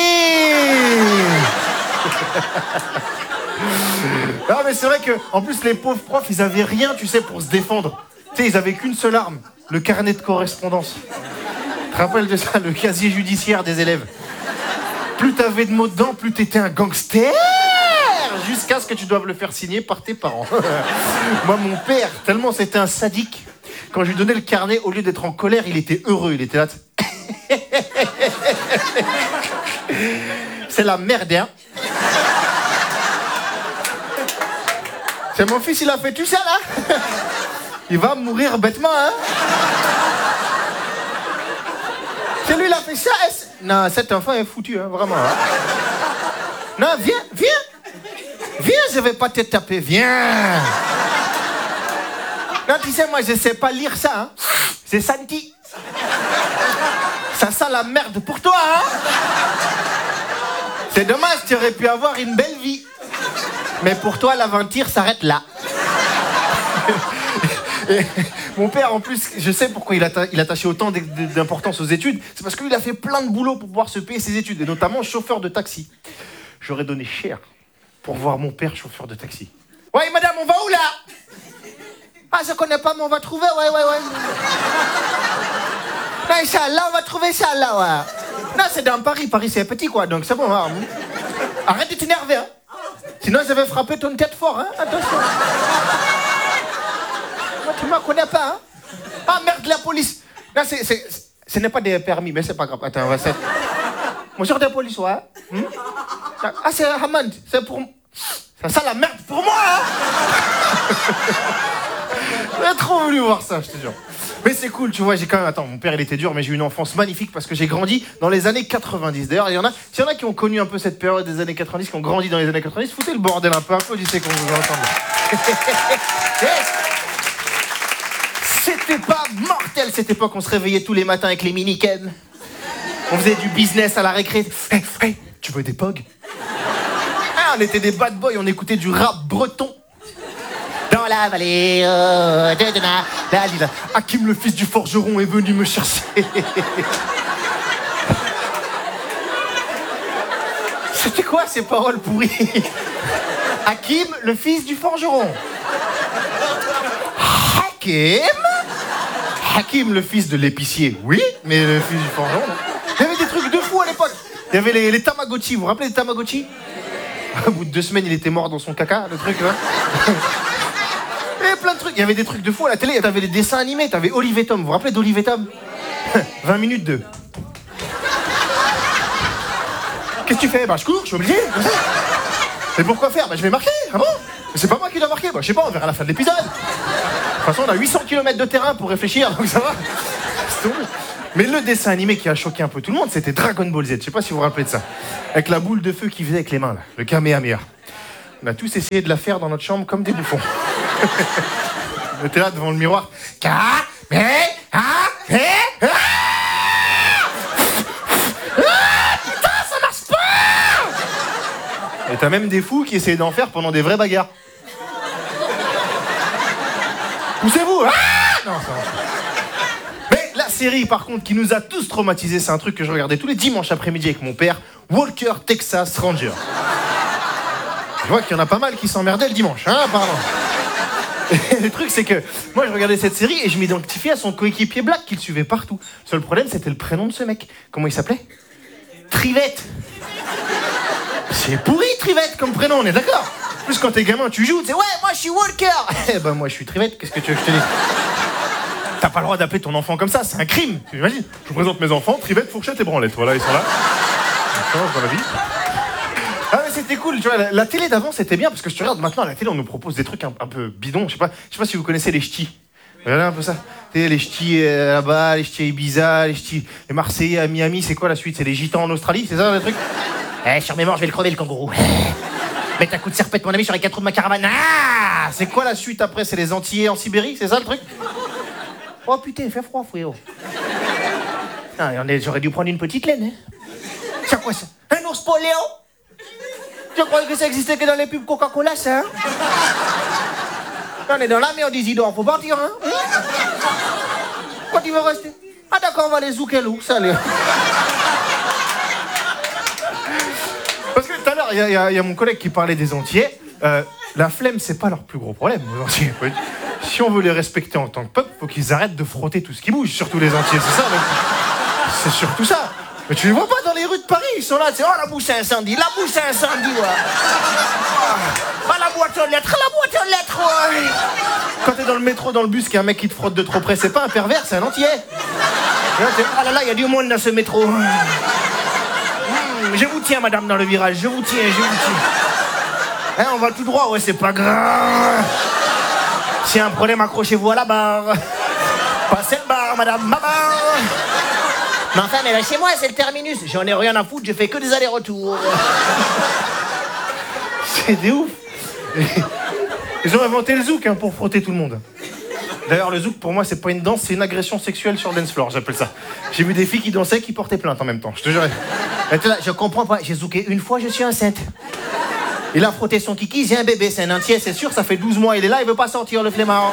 Non, mais c'est vrai que, en plus, les pauvres profs, ils avaient rien, tu sais, pour se défendre. Tu sais, ils avaient qu'une seule arme, le carnet de correspondance. Tu te rappelles de ça, le casier judiciaire des élèves. Plus t'avais de mots dedans, plus t'étais un gangster. Jusqu'à ce que tu doives le faire signer par tes parents. Moi, mon père, tellement c'était un sadique, quand je lui donnais le carnet, au lieu d'être en colère, il était heureux. Il était là. C'est la merde, hein. C'est mon fils, il a fait tout ça, là. Il va mourir bêtement, hein. C'est lui, il a fait ça. Non, cet enfant est foutu, hein, vraiment. Hein. Non, viens, viens. Viens, je vais pas te taper, viens. Non, tu sais, moi, je sais pas lire ça, hein. C'est senti. Ça sent la merde pour toi, hein. C'est dommage, tu aurais pu avoir une belle vie. Mais pour toi, l'aventure s'arrête là. Et mon père, en plus, je sais pourquoi il, atta- il attachait autant d'importance aux études. C'est parce qu'il a fait plein de boulot pour pouvoir se payer ses études, et notamment chauffeur de taxi. J'aurais donné cher pour voir mon père chauffeur de taxi. Ouais, madame, on va où, là? Ah, je connais pas, mais on va trouver, ouais, ouais, ouais. Non, Inch'Allah, on va trouver ça, là, ouais. Non, c'est dans Paris. Paris, c'est petit, quoi, donc c'est bon. Hein. Arrête de t'énerver, hein. Sinon, je vais frapper ton tête fort, hein. Attention. Moi, tu me connais pas, hein. Ah, merde, la police. Non, c'est, c'est, ce n'est pas des permis, mais c'est pas grave. Attends, on va se... Bonjour, des police, ouais. Hmm? Ah, c'est Hamad. C'est pour... Ça sent la merde pour moi, hein. J'ai trop voulu voir ça, je te jure. Mais c'est cool, tu vois, j'ai quand même... Attends, mon père, il était dur, mais j'ai eu une enfance magnifique parce que j'ai grandi dans les années quatre-vingt-dix. D'ailleurs, il y en a... S'il y en a qui ont connu un peu cette période des années quatre-vingt-dix, qui ont grandi dans les années quatre-vingt-dix, foutez le bordel un peu, applaudissez qu'on vous entende. C'était pas mortel, cette époque. On se réveillait tous les matins avec les mini-ken. On faisait du business à la récré. Hey, hey, tu veux des pogs? Ah, on était des bad boys, on écoutait du rap breton. Dans la vallée oh, de, de, de, la, la, la. Hakim, le fils du forgeron, est venu me chercher. C'était quoi ces paroles pourries? Hakim, le fils du forgeron. Hakim Hakim, le fils de l'épicier, oui, mais le fils du forgeron. Il y avait des trucs de fou à l'époque. Il y avait les, les Tamagotchi, vous vous rappelez des Tamagotchi? Au bout de deux semaines, il était mort dans son caca, le truc là. Il y avait plein de trucs, il y avait des trucs de fou à la télé. T'avais des dessins animés, t'avais Olive et Tom, vous vous rappelez d'Olive et Tom? vingt minutes de... Qu'est-ce que tu fais? Bah je cours, je suis obligé. Mais pourquoi faire? Bah je vais marquer. Ah bon? Mais c'est pas moi qui dois marquer. Bah je sais pas, on verra à la fin de l'épisode. De toute façon, on a huit cents kilomètres de terrain pour réfléchir, donc ça va. C'est tout. Mais le dessin animé qui a choqué un peu tout le monde, c'était Dragon Ball Z. Je sais pas si vous vous rappelez de ça. Avec la boule de feu qu'il faisait avec les mains, là. Le Kamehameha. On a tous essayé de la faire dans notre chambre comme des bouffons. On était là devant le miroir. Kamehameha. Et t'as même des fous qui essayaient d'en faire pendant des vraies bagarres. Poussez-vous! Ah non, ça marche pas. Mais la série, par contre, qui nous a tous traumatisés, c'est un truc que je regardais tous les dimanches après-midi avec mon père, Walker Texas Ranger. Je vois qu'il y en a pas mal qui s'emmerdaient le dimanche, hein, pardon. Et le truc, c'est que moi, je regardais cette série et je m'identifiais à son coéquipier Black qu'il suivait partout. Le seul problème, c'était le prénom de ce mec. Comment il s'appelait? Trivette. C'est pourri, Trivette, comme prénom, on est d'accord? En plus, quand t'es gamin, tu joues, tu sais, ouais, moi, je suis Walker. Eh ben, moi, je suis Trivette, qu'est-ce que tu veux que je te dise? T'as pas le droit d'appeler ton enfant comme ça, c'est un crime. Imagine, je vous présente mes enfants, Trivette, Fourchette et Branlette. Voilà, ils sont là. Ils changent dans la vie. Ah, mais c'était cool, tu vois, la, la télé d'avant, c'était bien, parce que je te regarde maintenant, à la télé, on nous propose des trucs un, un peu bidons. Je sais pas, je sais pas si vous connaissez les ch'tis. Regardez un peu ça. Les ch'tis euh, là-bas, les ch'tis à Ibiza, les ch'tis... Les Marseillais à Miami, c'est quoi la suite? C'est les gitans en Australie, c'est ça le truc? Eh, sur mes morts, je vais le crever, le kangourou. Mets un coup de serpette, mon ami, sur les quatre roues de ma caravane. Ah! C'est quoi la suite après? C'est les Antillais en Sibérie, c'est ça le truc? Oh putain, il fait froid, frérot. Ah, j'aurais dû prendre une petite laine, hein. C'est quoi ça? Un ours poléo? Je croyais que ça existait que dans les pubs Coca-Cola, ça, hein? On est dans la merde, Isidore, faut partir, hein? Quand il veut rester? Ah d'accord, on va les zouker, loup, ça, allez. Parce que tout à l'heure, il y, y, y a mon collègue qui parlait des Antillais. Euh, la flemme, c'est pas leur plus gros problème, les Antillais. Si on veut les respecter en tant que peuple, faut qu'ils arrêtent de frotter tout ce qui bouge, surtout les Antillais, c'est ça. C'est surtout ça. Mais tu les vois pas dans les rues de Paris, ils sont là, c'est oh la bouche à incendie, la bouche à incendie, ouais. Ah, la boîte aux lettres, la boîte aux lettres, ouais. Quand t'es dans le métro, dans le bus, qu'il y a un mec qui te frotte de trop près, c'est pas un pervers, c'est un Antillais. Ah là là, il y a du monde dans ce métro. Mmh, je vous tiens, madame, dans le virage, je vous tiens, je vous tiens. Hein, on va tout droit, ouais, c'est pas grave. S'il y a un problème, accrochez-vous à la barre. Passez le bar, madame, ma barre. Mais enfin, mais là, chez moi, c'est le terminus. J'en ai rien à foutre, je fais que des allers-retours. C'est des ouf. Ils ont inventé le zouk hein, pour frotter tout le monde. D'ailleurs, le zouk, pour moi, c'est pas une danse, c'est une agression sexuelle sur le dance floor, j'appelle ça. J'ai vu des filles qui dansaient, qui portaient plainte en même temps, je te jure. Là, je comprends pas, j'ai zouké une fois, je suis enceinte. Il a frotté son kiki, j'ai un bébé, c'est un entier, c'est sûr, ça fait douze mois, il est là, il veut pas sortir, le flemmard.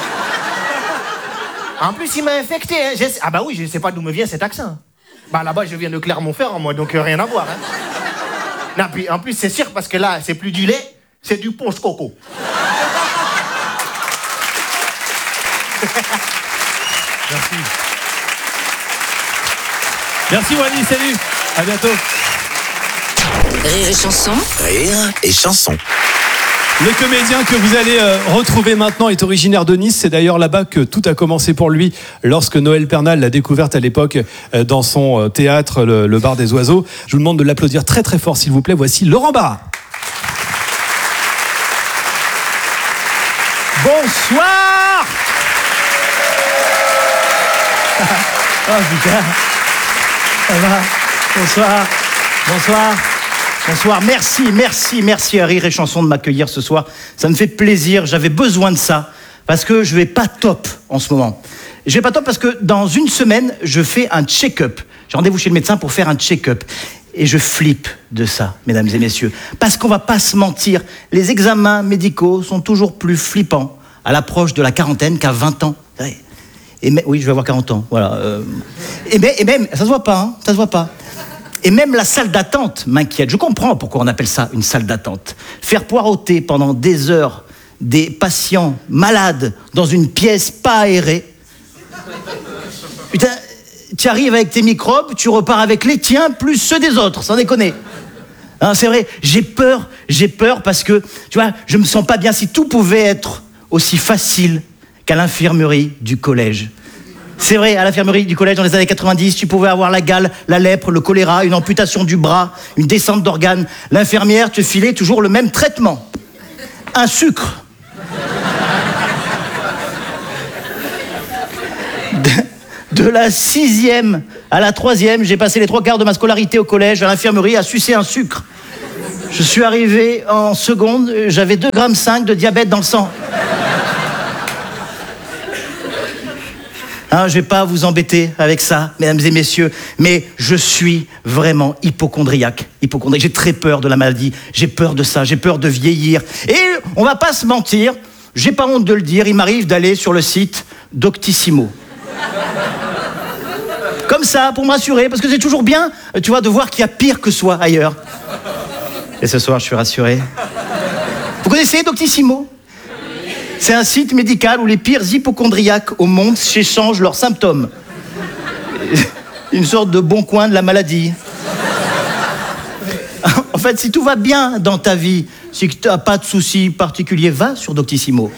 En plus, il m'a infecté. Hein. Je sais... Ah bah oui, je sais pas d'où me vient cet accent. Bah là-bas, je viens de Clermont-Ferrand, moi, donc euh, rien à voir. Hein. Non, puis en plus, c'est sûr, parce que là, c'est plus du lait, c'est du ponche coco. Merci. Merci, Wally, salut. À bientôt. Rire et chanson. Rire et chanson. Le comédien que vous allez euh, retrouver maintenant est originaire de Nice. C'est d'ailleurs là-bas que tout a commencé pour lui lorsque Noël Pernal l'a découverte à l'époque euh, dans son euh, théâtre, le, le Bar des Oiseaux. Je vous demande de l'applaudir très très fort, s'il vous plaît. Voici Laurent Barra. Bonsoir. Oh putain. Ça va. Bonsoir. Bonsoir. Bonsoir, merci, merci, merci à Rire et Chanson de m'accueillir ce soir. Ça me fait plaisir, j'avais besoin de ça, parce que je vais pas top en ce moment. Je vais pas top parce que dans une semaine, je fais un check-up. J'ai rendez-vous chez le médecin pour faire un check-up. Et je flippe de ça, mesdames et messieurs. Parce qu'on va pas se mentir, les examens médicaux sont toujours plus flippants à l'approche de la quarantaine qu'à vingt ans. Et mais, oui, je vais avoir quarante ans, voilà. Euh, et, mais, et même, ça se voit pas, hein, ça se voit pas. Et même la salle d'attente m'inquiète. Je comprends pourquoi on appelle ça une salle d'attente. Faire poireauter pendant des heures des patients malades dans une pièce pas aérée. Putain, tu arrives avec tes microbes, tu repars avec les tiens plus ceux des autres, sans déconner. Hein, c'est vrai, j'ai peur, j'ai peur parce que, tu vois, je me sens pas bien. Si tout pouvait être aussi facile qu'à l'infirmerie du collège. C'est vrai, à l'infirmerie du collège dans les années quatre-vingt-dix, tu pouvais avoir la gale, la lèpre, le choléra, une amputation du bras, une descente d'organes. L'infirmière te filait toujours le même traitement. Un sucre. De, de la sixième à la troisième, j'ai passé les trois quarts de ma scolarité au collège, à l'infirmerie, à sucer un sucre. Je suis arrivé en seconde, j'avais deux virgule cinq grammes de diabète dans le sang. Hein, je vais pas vous embêter avec ça, mesdames et messieurs, mais je suis vraiment hypocondriaque. Hypocondriaque. J'ai très peur de la maladie, j'ai peur de ça, j'ai peur de vieillir. Et on va pas se mentir, j'ai pas honte de le dire, il m'arrive d'aller sur le site Doctissimo. Comme ça, pour me rassurer, parce que c'est toujours bien, tu vois, de voir qu'il y a pire que soi ailleurs. Et ce soir, je suis rassuré. Vous connaissez Doctissimo ? C'est un site médical où les pires hypocondriaques au monde s'échangent leurs symptômes. Une sorte de bon coin de la maladie. En fait, si tout va bien dans ta vie, si tu n'as pas de soucis particuliers, va sur Doctissimo.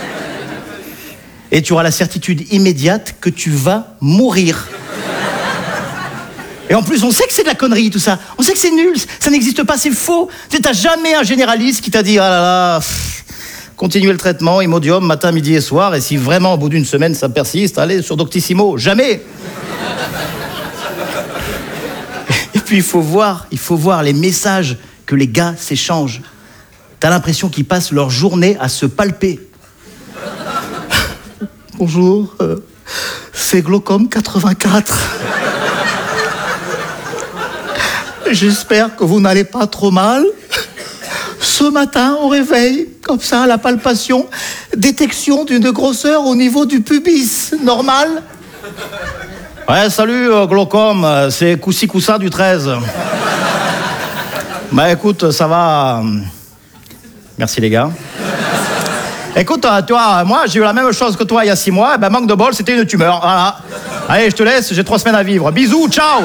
Et tu auras la certitude immédiate que tu vas mourir. Et en plus, on sait que c'est de la connerie, tout ça. On sait que c'est nul, ça n'existe pas, c'est faux. Tu n'as jamais un généraliste qui t'a dit « Ah là là, pff, continuez le traitement, Imodium, matin, midi et soir, et si vraiment, au bout d'une semaine, ça persiste, allez sur Doctissimo. » Jamais. Et puis, il faut voir, il faut voir les messages que les gars s'échangent. T'as l'impression qu'ils passent leur journée à se palper. Bonjour, euh, c'est Glaucome quatre-vingt-quatre. J'espère que vous n'allez pas trop mal. Ce matin, au réveil, comme ça, la palpation, détection d'une grosseur au niveau du pubis. Normal ? Ouais, salut, euh, Glaucome, c'est Coussi Coussa du treize. Bah écoute, ça va... Merci les gars. Écoute, tu vois, moi, j'ai eu la même chose que toi il y a six mois. Eh ben, manque de bol, c'était une tumeur. Voilà. Allez, je te laisse, j'ai trois semaines à vivre. Bisous, ciao.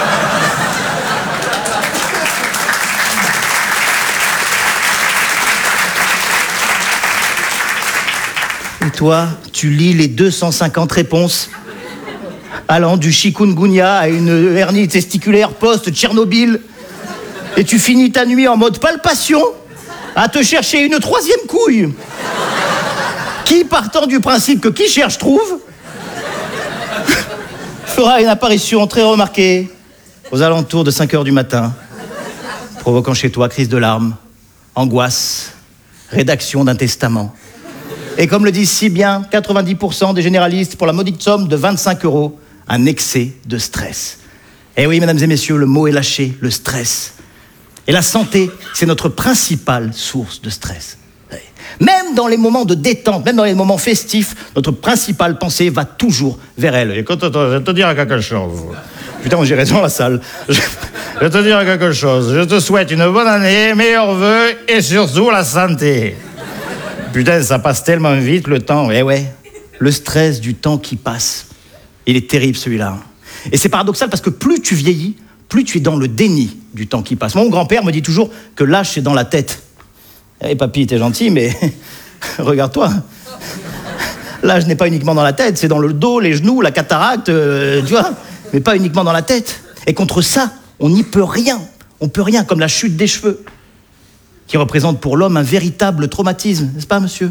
Et toi, tu lis les deux cent cinquante réponses allant du chikungunya à une hernie testiculaire post-Tchernobyl. Et tu finis ta nuit en mode palpation à te chercher une troisième couille. Qui, partant du principe que qui cherche trouve, fera une apparition très remarquée aux alentours de cinq heures du matin, provoquant chez toi crise de larmes, angoisse, rédaction d'un testament. Et comme le disent si bien quatre-vingt-dix pour cent des généralistes pour la modique somme de vingt-cinq euros, un excès de stress. Eh oui, mesdames et messieurs, le mot est lâché, le stress. Et la santé, c'est notre principale source de stress. Même dans les moments de détente, même dans les moments festifs, notre principale pensée va toujours vers elle. Écoute, attends, je vais te dire quelque chose. Putain, moi j'ai raison à la salle. Je vais te dire quelque chose. Je te souhaite une bonne année, meilleurs vœux et surtout la santé. Putain, ça passe tellement vite le temps. Eh ouais, le stress du temps qui passe. Il est terrible celui-là. Et c'est paradoxal parce que plus tu vieillis, plus tu es dans le déni du temps qui passe. Mon grand-père me dit toujours que l'âge c'est dans la tête. Eh papy, t'es gentil, mais regarde-toi. L'âge n'est pas uniquement dans la tête, c'est dans le dos, les genoux, la cataracte, euh, tu vois, mais pas uniquement dans la tête. Et contre ça, on n'y peut rien. On peut rien, comme la chute des cheveux, qui représente pour l'homme un véritable traumatisme, n'est-ce pas, monsieur ?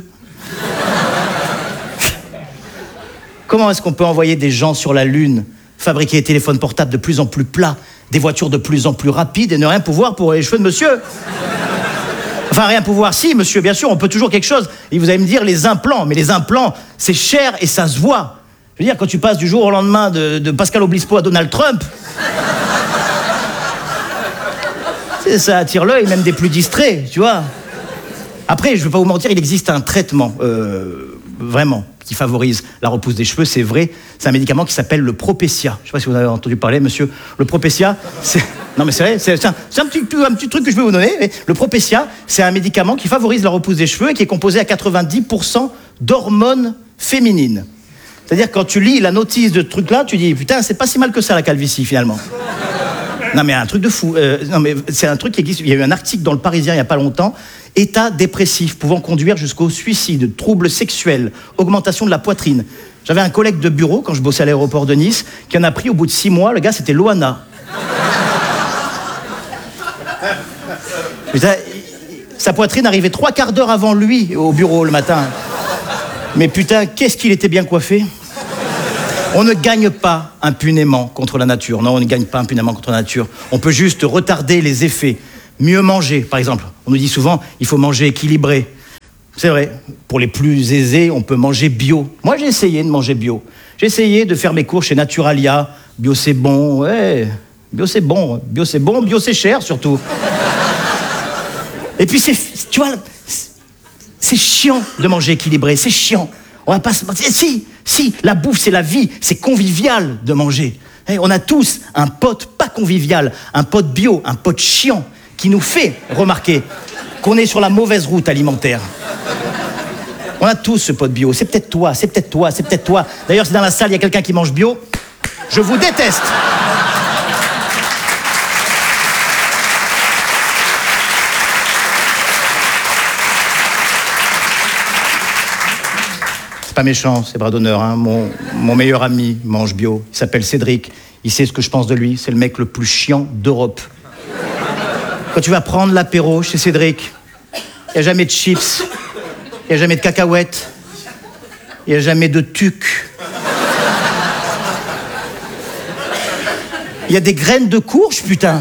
Comment est-ce qu'on peut envoyer des gens sur la Lune, fabriquer des téléphones portables de plus en plus plats, des voitures de plus en plus rapides et ne rien pouvoir pour les cheveux de monsieur ? Enfin, rien pouvoir, si, monsieur, bien sûr, on peut toujours quelque chose. Et vous allez me dire les implants, mais les implants, c'est cher et ça se voit. Je veux dire, quand tu passes du jour au lendemain de, de Pascal Obispo à Donald Trump, ça attire l'œil, même des plus distraits, tu vois. Après, je ne vais pas vous mentir, il existe un traitement, euh, vraiment, qui favorise la repousse des cheveux, c'est vrai. C'est un médicament qui s'appelle le Propecia. Je ne sais pas si vous en avez entendu parler, monsieur. Le Propecia, c'est... Non, mais c'est vrai, c'est un, c'est un, petit, un petit truc que je vais vous donner. Le Propecia, c'est un médicament qui favorise la repousse des cheveux et qui est composé à quatre-vingt-dix pour cent d'hormones féminines. C'est-à-dire, quand tu lis la notice de ce truc-là, tu dis, putain, c'est pas si mal que ça, la calvitie, finalement. Non, mais un truc de fou. Euh, non, mais c'est un truc qui existe. Il y a eu un article dans Le Parisien il n'y a pas longtemps. État dépressif pouvant conduire jusqu'au suicide, troubles sexuels, augmentation de la poitrine. J'avais un collègue de bureau, quand je bossais à l'aéroport de Nice, qui en a pris au bout de six mois. Le gars, c'était Loana. Putain, sa poitrine arrivait trois quarts d'heure avant lui au bureau le matin. Mais putain, qu'est-ce qu'il était bien coiffé. On ne gagne pas impunément contre la nature. Non, on ne gagne pas impunément contre la nature. On peut juste retarder les effets. Mieux manger, par exemple. On nous dit souvent, il faut manger équilibré. C'est vrai, pour les plus aisés, on peut manger bio. Moi, j'ai essayé de manger bio. J'ai essayé de faire mes cours chez Naturalia. Bio, c'est bon, ouais. Bio, c'est bon. Bio, c'est bon. Bio, c'est cher, surtout. Et puis, c'est, tu vois, c'est chiant de manger équilibré. C'est chiant. On va pas se mentir. Si, si, la bouffe, c'est la vie. C'est convivial de manger. Et on a tous un pote pas convivial, un pote bio, un pote chiant, qui nous fait remarquer qu'on est sur la mauvaise route alimentaire. On a tous ce pote bio. C'est peut-être toi, c'est peut-être toi, c'est peut-être toi. D'ailleurs, si dans la salle, il y a quelqu'un qui mange bio, je vous déteste. C'est pas méchant, c'est bras d'honneur. Hein. Mon, mon meilleur ami mange bio. Il s'appelle Cédric. Il sait ce que je pense de lui. C'est le mec le plus chiant d'Europe. Quand tu vas prendre l'apéro chez Cédric, il n'y a jamais de chips, il n'y a jamais de cacahuètes, il n'y a jamais de tuc. Il y a des graines de courge, putain.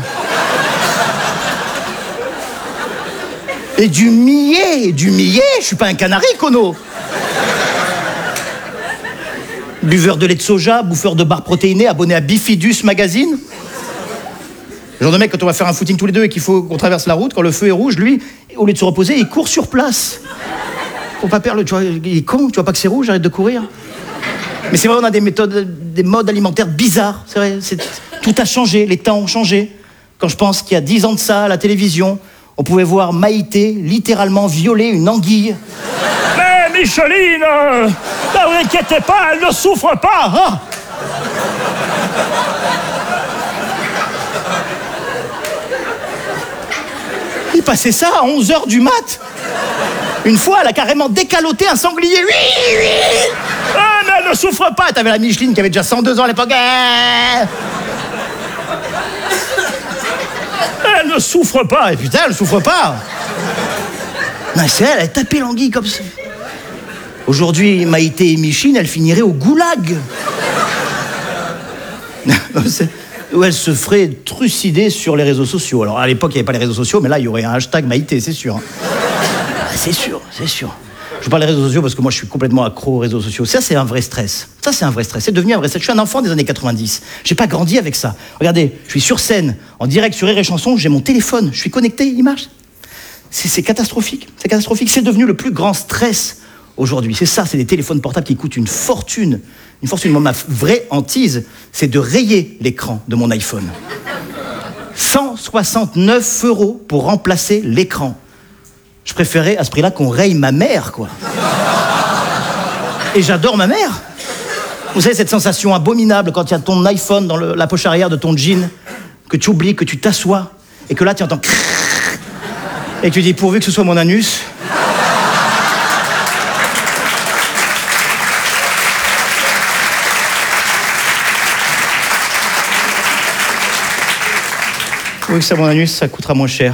Et du millet, du millet, je suis pas un canari, Kono. Buveur de lait de soja, bouffeur de barres protéinées, abonné à Bifidus Magazine. Le genre de mec, quand on va faire un footing tous les deux et qu'il faut qu'on traverse la route, quand le feu est rouge, lui, au lieu de se reposer, il court sur place. Faut pas perdre le... Tu vois, il est con, tu vois pas que c'est rouge, arrête de courir. Mais c'est vrai, on a des méthodes, des modes alimentaires bizarres. C'est vrai, c'est, tout a changé, les temps ont changé. Quand je pense qu'il y a dix ans de ça, à la télévision, on pouvait voir Maïté littéralement violer une anguille. Mais Micheline, euh, ne vous inquiétez pas, elle ne souffre pas, hein. Il passait ça à onze heures du mat. Une fois, elle a carrément décaloté un sanglier. Oui, oui. Ah, mais elle ne souffre pas. T'avais la Micheline qui avait déjà cent deux ans à l'époque. Elle ne souffre pas. Et putain, elle ne souffre pas. Non, c'est elle, elle a tapé l'anguille comme ça. Aujourd'hui, Maïté et Micheline, elles finiraient au goulag. Où elle se ferait trucider sur les réseaux sociaux. Alors, à l'époque, il n'y avait pas les réseaux sociaux, mais là, il y aurait un hashtag Maïté, c'est sûr. Ah, c'est sûr, c'est sûr. Je parle des réseaux sociaux parce que moi, je suis complètement accro aux réseaux sociaux. Ça, c'est un vrai stress. Ça, c'est un vrai stress. C'est devenu un vrai stress. Je suis un enfant des années quatre-vingt-dix. J'ai pas grandi avec ça. Regardez, je suis sur scène, en direct sur Rire et Chanson, j'ai mon téléphone, je suis connecté, il marche. C'est, c'est catastrophique. C'est catastrophique. C'est devenu le plus grand stress aujourd'hui. C'est ça, c'est des téléphones portables qui coûtent une fortune. Une fortune. Moi, ma vraie hantise, c'est de rayer l'écran de mon iPhone. cent soixante-neuf euros pour remplacer l'écran. Je préférais à ce prix-là qu'on raye ma mère, quoi. Et j'adore ma mère. Vous savez, cette sensation abominable quand il y a ton iPhone dans le, la poche arrière de ton jean, que tu oublies, que tu t'assois, et que là, tu entends... Et que tu dis, pourvu que ce soit mon anus... Oui, ça, mon anus, ça coûtera moins cher.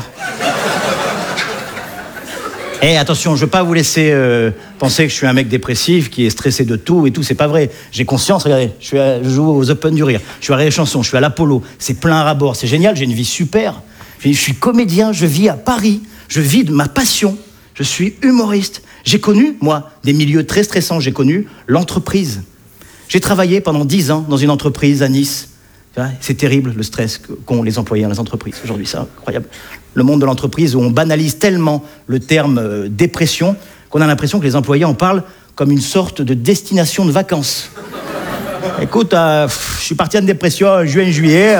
Eh, hey, attention, je veux pas vous laisser euh, penser que je suis un mec dépressif qui est stressé de tout et tout, c'est pas vrai. J'ai conscience, regardez, je, suis à, je joue aux Open du Rire, je suis à Rire et Chanson, je suis à l'Apollo, c'est plein à rabord, c'est génial, j'ai une vie super. Je suis comédien, je vis à Paris, je vis de ma passion, je suis humoriste. J'ai connu, moi, des milieux très stressants, j'ai connu l'entreprise. J'ai travaillé pendant dix ans dans une entreprise à Nice. C'est terrible le stress qu'ont les employés dans les entreprises aujourd'hui, c'est incroyable. Le monde de l'entreprise où on banalise tellement le terme euh, dépression qu'on a l'impression que les employés en parlent comme une sorte de destination de vacances. Écoute, euh, pff, je suis parti en dépression en juin, juillet.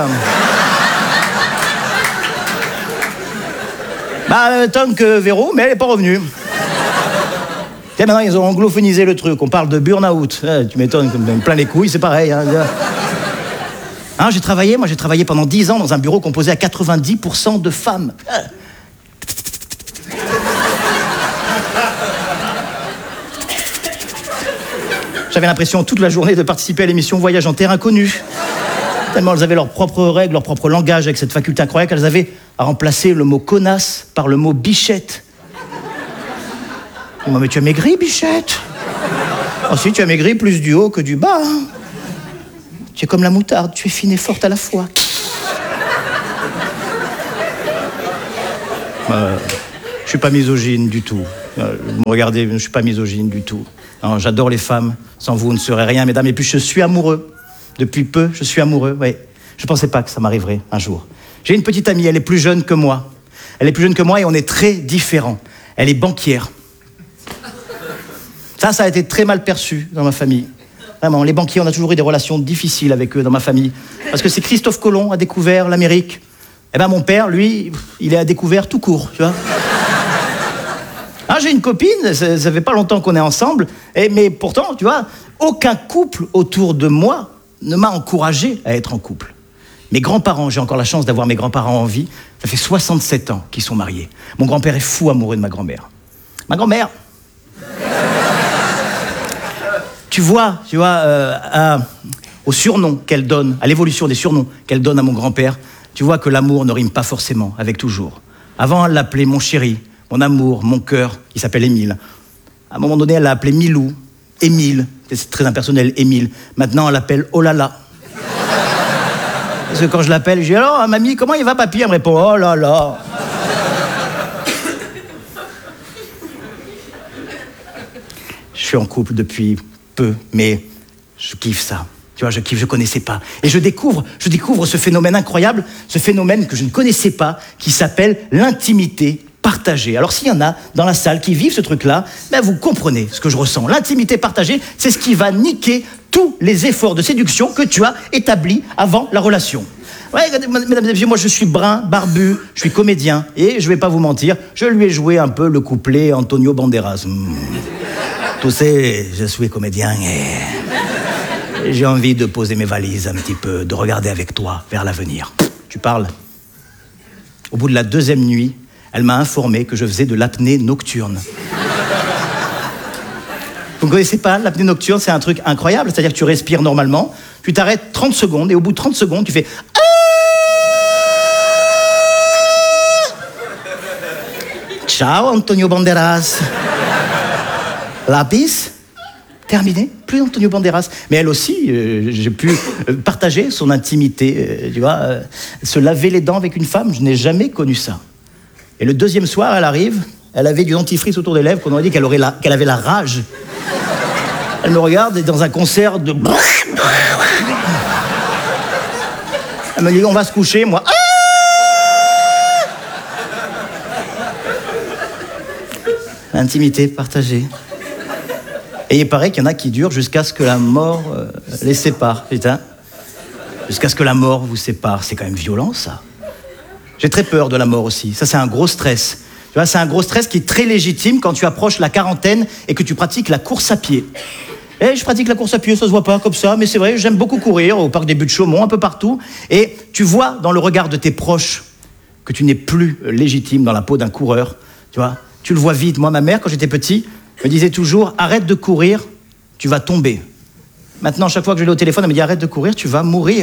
Bah, euh, tant que Véro, mais elle n'est pas revenue. Tiens, maintenant, ils ont anglophonisé le truc. On parle de burn-out. Eh, tu m'étonnes, plein les couilles, c'est pareil. Hein. Hein, j'ai travaillé, moi j'ai travaillé pendant dix ans dans un bureau composé à quatre-vingt-dix pour cent de femmes. J'avais l'impression toute la journée de participer à l'émission Voyage en terre inconnue. Tellement elles avaient leurs propres règles, leur propre langage, avec cette faculté incroyable qu'elles avaient à remplacer le mot connasse par le mot bichette. Moi, mais tu as maigri, bichette? Oh si, tu as maigri plus du haut que du bas. Hein. Tu es comme la moutarde, tu es fine et forte à la fois. Euh, je suis pas misogyne du tout. Euh, vous me regardez, je suis pas misogyne du tout. Non, j'adore les femmes. Sans vous, vous ne serez rien, mesdames. Et puis, je suis amoureux. Depuis peu, je suis amoureux, oui. Je pensais pas que ça m'arriverait un jour. J'ai une petite amie, elle est plus jeune que moi. Elle est plus jeune que moi et on est très différents. Elle est banquière. Ça, ça a été très mal perçu dans ma famille. Vraiment, les banquiers, on a toujours eu des relations difficiles avec eux dans ma famille. Parce que c'est Christophe Colomb a découvert l'Amérique. Eh ben, mon père, lui, il a découvert tout court, tu vois. Ah, j'ai une copine, ça, ça fait pas longtemps qu'on est ensemble, et, mais pourtant, tu vois, aucun couple autour de moi ne m'a encouragé à être en couple. Mes grands-parents, j'ai encore la chance d'avoir mes grands-parents en vie, ça fait soixante-sept ans qu'ils sont mariés. Mon grand-père est fou amoureux de ma grand-mère. Ma grand-mère, tu vois, tu vois, euh, à, au surnom qu'elle donne, à l'évolution des surnoms qu'elle donne à mon grand-père, tu vois que l'amour ne rime pas forcément avec toujours. Avant, elle l'appelait mon chéri, mon amour, mon cœur, il s'appelle Émile. À un moment donné, elle l'a appelé Milou, Émile, c'est très impersonnel, Émile. Maintenant, elle l'appelle Oh là là. Parce que quand je l'appelle, je dis alors, mamie, comment il va, papy? Elle me répond Oh là là. Je suis en couple depuis peu, mais je kiffe ça. Tu vois, je kiffe, je connaissais pas. Et je découvre, je découvre ce phénomène incroyable, ce phénomène que je ne connaissais pas, qui s'appelle l'intimité partagée. Alors s'il y en a dans la salle qui vivent ce truc-là, ben vous comprenez ce que je ressens. L'intimité partagée, c'est ce qui va niquer tous les efforts de séduction que tu as établis avant la relation. Ouais, mesdames et messieurs, moi je suis brun, barbu, je suis comédien, et je vais pas vous mentir, je lui ai joué un peu le couplet Antonio Banderas. Mmh. Tu sais, je suis comédien et j'ai envie de poser mes valises un petit peu, de regarder avec toi vers l'avenir. Tu parles? Au bout de la deuxième nuit, elle m'a informé que je faisais de l'apnée nocturne. Vous ne connaissez pas l'apnée nocturne? C'est un truc incroyable, c'est-à-dire que tu respires normalement, tu t'arrêtes trente secondes et au bout de trente secondes, tu fais ah! Ciao Antonio Banderas. Lapis, terminé, plus Antonio Banderas. Mais elle aussi, euh, j'ai pu euh, partager son intimité, euh, tu vois, euh, se laver les dents avec une femme, je n'ai jamais connu ça. Et le deuxième soir, elle arrive, elle avait du dentifrice autour des lèvres, qu'on aurait dit qu'elle aurait la, qu'elle avait la rage. Elle me regarde et dans un concert de... Elle me dit, on va se coucher, moi... L'intimité partagée. Et il paraît qu'il y en a qui durent jusqu'à ce que la mort euh, les sépare, putain. Jusqu'à ce que la mort vous sépare, c'est quand même violent, ça. J'ai très peur de la mort aussi, ça c'est un gros stress. Tu vois, c'est un gros stress qui est très légitime quand tu approches la quarantaine et que tu pratiques la course à pied. Et je pratique la course à pied, ça se voit pas comme ça, mais c'est vrai, j'aime beaucoup courir au parc des Buttes-Chaumont, un peu partout. Et tu vois dans le regard de tes proches que tu n'es plus légitime dans la peau d'un coureur, tu vois. Tu le vois vite. Moi, ma mère, quand j'étais petit, me disait toujours « Arrête de courir, tu vas tomber ». Maintenant, chaque fois que je l'ai au téléphone, elle me dit « Arrête de courir, tu vas mourir ».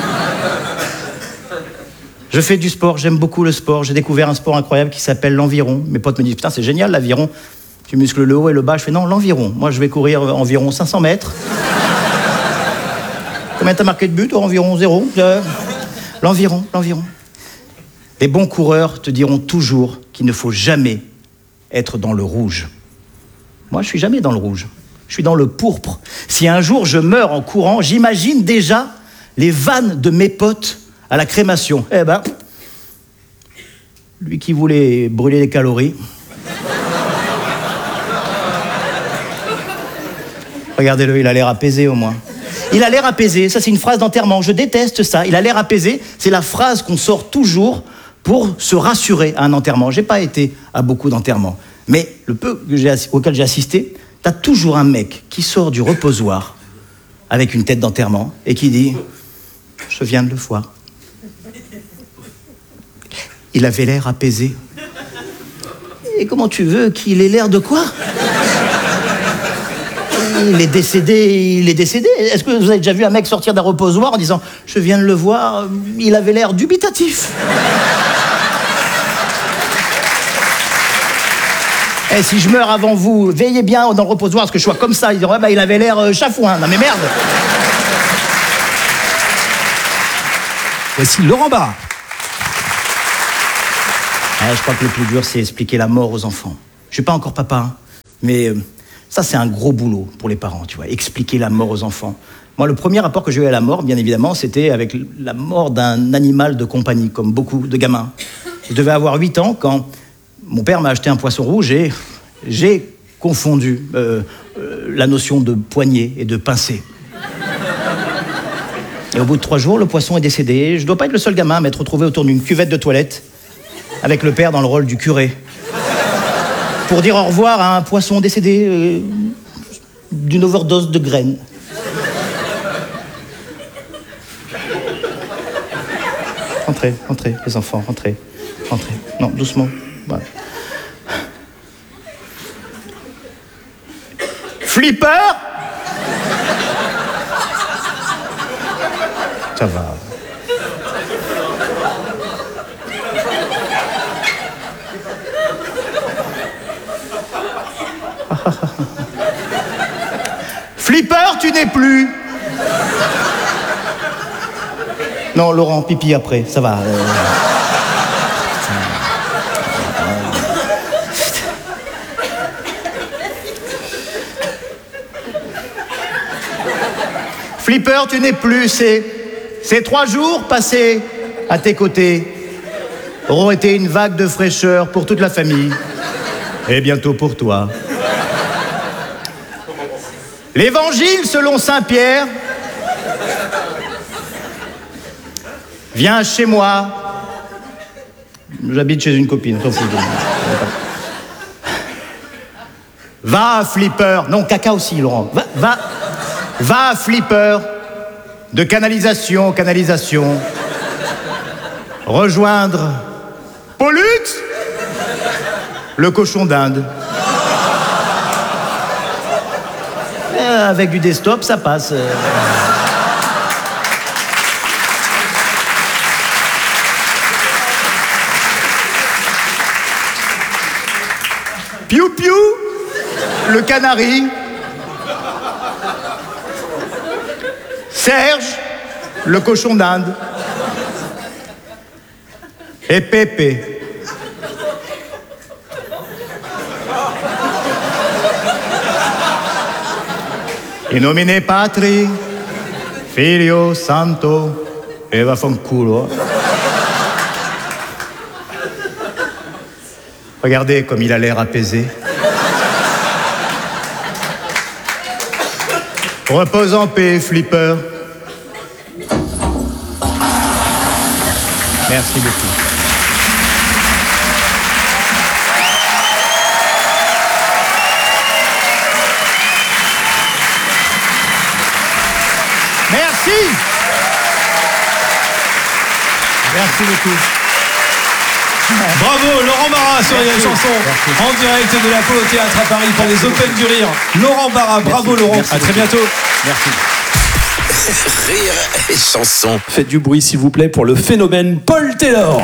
Je fais du sport, j'aime beaucoup le sport. J'ai découvert un sport incroyable qui s'appelle l'environ. Mes potes me disent « Putain, c'est génial, l'aviron. Tu muscles le haut et le bas. » Je fais « Non, l'environ. Moi, je vais courir environ cinq cents mètres. » Combien t'as marqué de but? Environ zéro. Euh, l'environ, l'environ. Les bons coureurs te diront toujours qu'il ne faut jamais être dans le rouge. Moi, je suis jamais dans le rouge. Je suis dans le pourpre. Si un jour je meurs en courant, j'imagine déjà les vannes de mes potes à la crémation. Eh ben, lui qui voulait brûler les calories. Regardez-le, il a l'air apaisé au moins. Il a l'air apaisé, ça c'est une phrase d'enterrement. Je déteste ça. Il a l'air apaisé, c'est la phrase qu'on sort toujours pour se rassurer à un enterrement. J'ai pas été à beaucoup d'enterrements, mais le peu que j'ai, auquel j'ai assisté, t'as toujours un mec qui sort du reposoir avec une tête d'enterrement et qui dit « Je viens de le voir. Il avait l'air apaisé. » Et comment tu veux qu'il ait l'air de quoi? Il est décédé, il est décédé. Est-ce que vous avez déjà vu un mec sortir d'un reposoir en disant « Je viens de le voir, il avait l'air dubitatif ». Et si je meurs avant vous, veillez bien dans le reposoir, parce que je sois comme ça. Ils disent ouais, bah, il avait l'air euh, chafouin. Non mais merde. Voici Laurent Barra. Ouais, je crois que le plus dur, c'est expliquer la mort aux enfants. Je suis pas encore papa, hein, mais euh, ça, c'est un gros boulot pour les parents, tu vois, expliquer la mort aux enfants. Moi, le premier rapport que j'ai eu à la mort, bien évidemment, c'était avec la mort d'un animal de compagnie, comme beaucoup de gamins. Je devais avoir huit ans quand mon père m'a acheté un poisson rouge et j'ai confondu euh, euh, la notion de poignée et de pincée. Et au bout de trois jours, le poisson est décédé. Je dois pas être le seul gamin à m'être retrouvé autour d'une cuvette de toilette avec le père dans le rôle du curé pour dire au revoir à un poisson décédé euh, d'une overdose de graines. Entrez, entrez, les enfants, entrez, entrez. Non, doucement. Voilà. Flipper? Ça va. Flipper, tu n'es plus. Non, Laurent, pipi après, ça va. Euh... Flipper, tu n'es plus. Ces, ces trois jours passés à tes côtés auront été une vague de fraîcheur pour toute la famille et bientôt pour toi. L'évangile selon saint Pierre. Viens chez moi. J'habite chez une copine. Va, Flipper. Non, caca aussi, Laurent. Va, va, va, Flipper. De canalisation en canalisation. Rejoindre Pollux, le cochon d'Inde. Euh, avec du desktop, ça passe. Piou Piou, le canari. Serge, le cochon d'Inde. Et Pépé. In nomine Patri, Filio, Santo, e vaffanculo. Regardez comme il a l'air apaisé. Repose en paix, Flipper. Merci beaucoup. Merci. Merci beaucoup. Bravo, Laurent Barra sur les chansons en direct de l'Apollo Théâtre à Paris pour les Open du Rire. Laurent Barra, bravo Laurent, merci à très bientôt. Merci. Rire et chanson. Faites du bruit s'il vous plaît pour le phénomène Paul Taylor.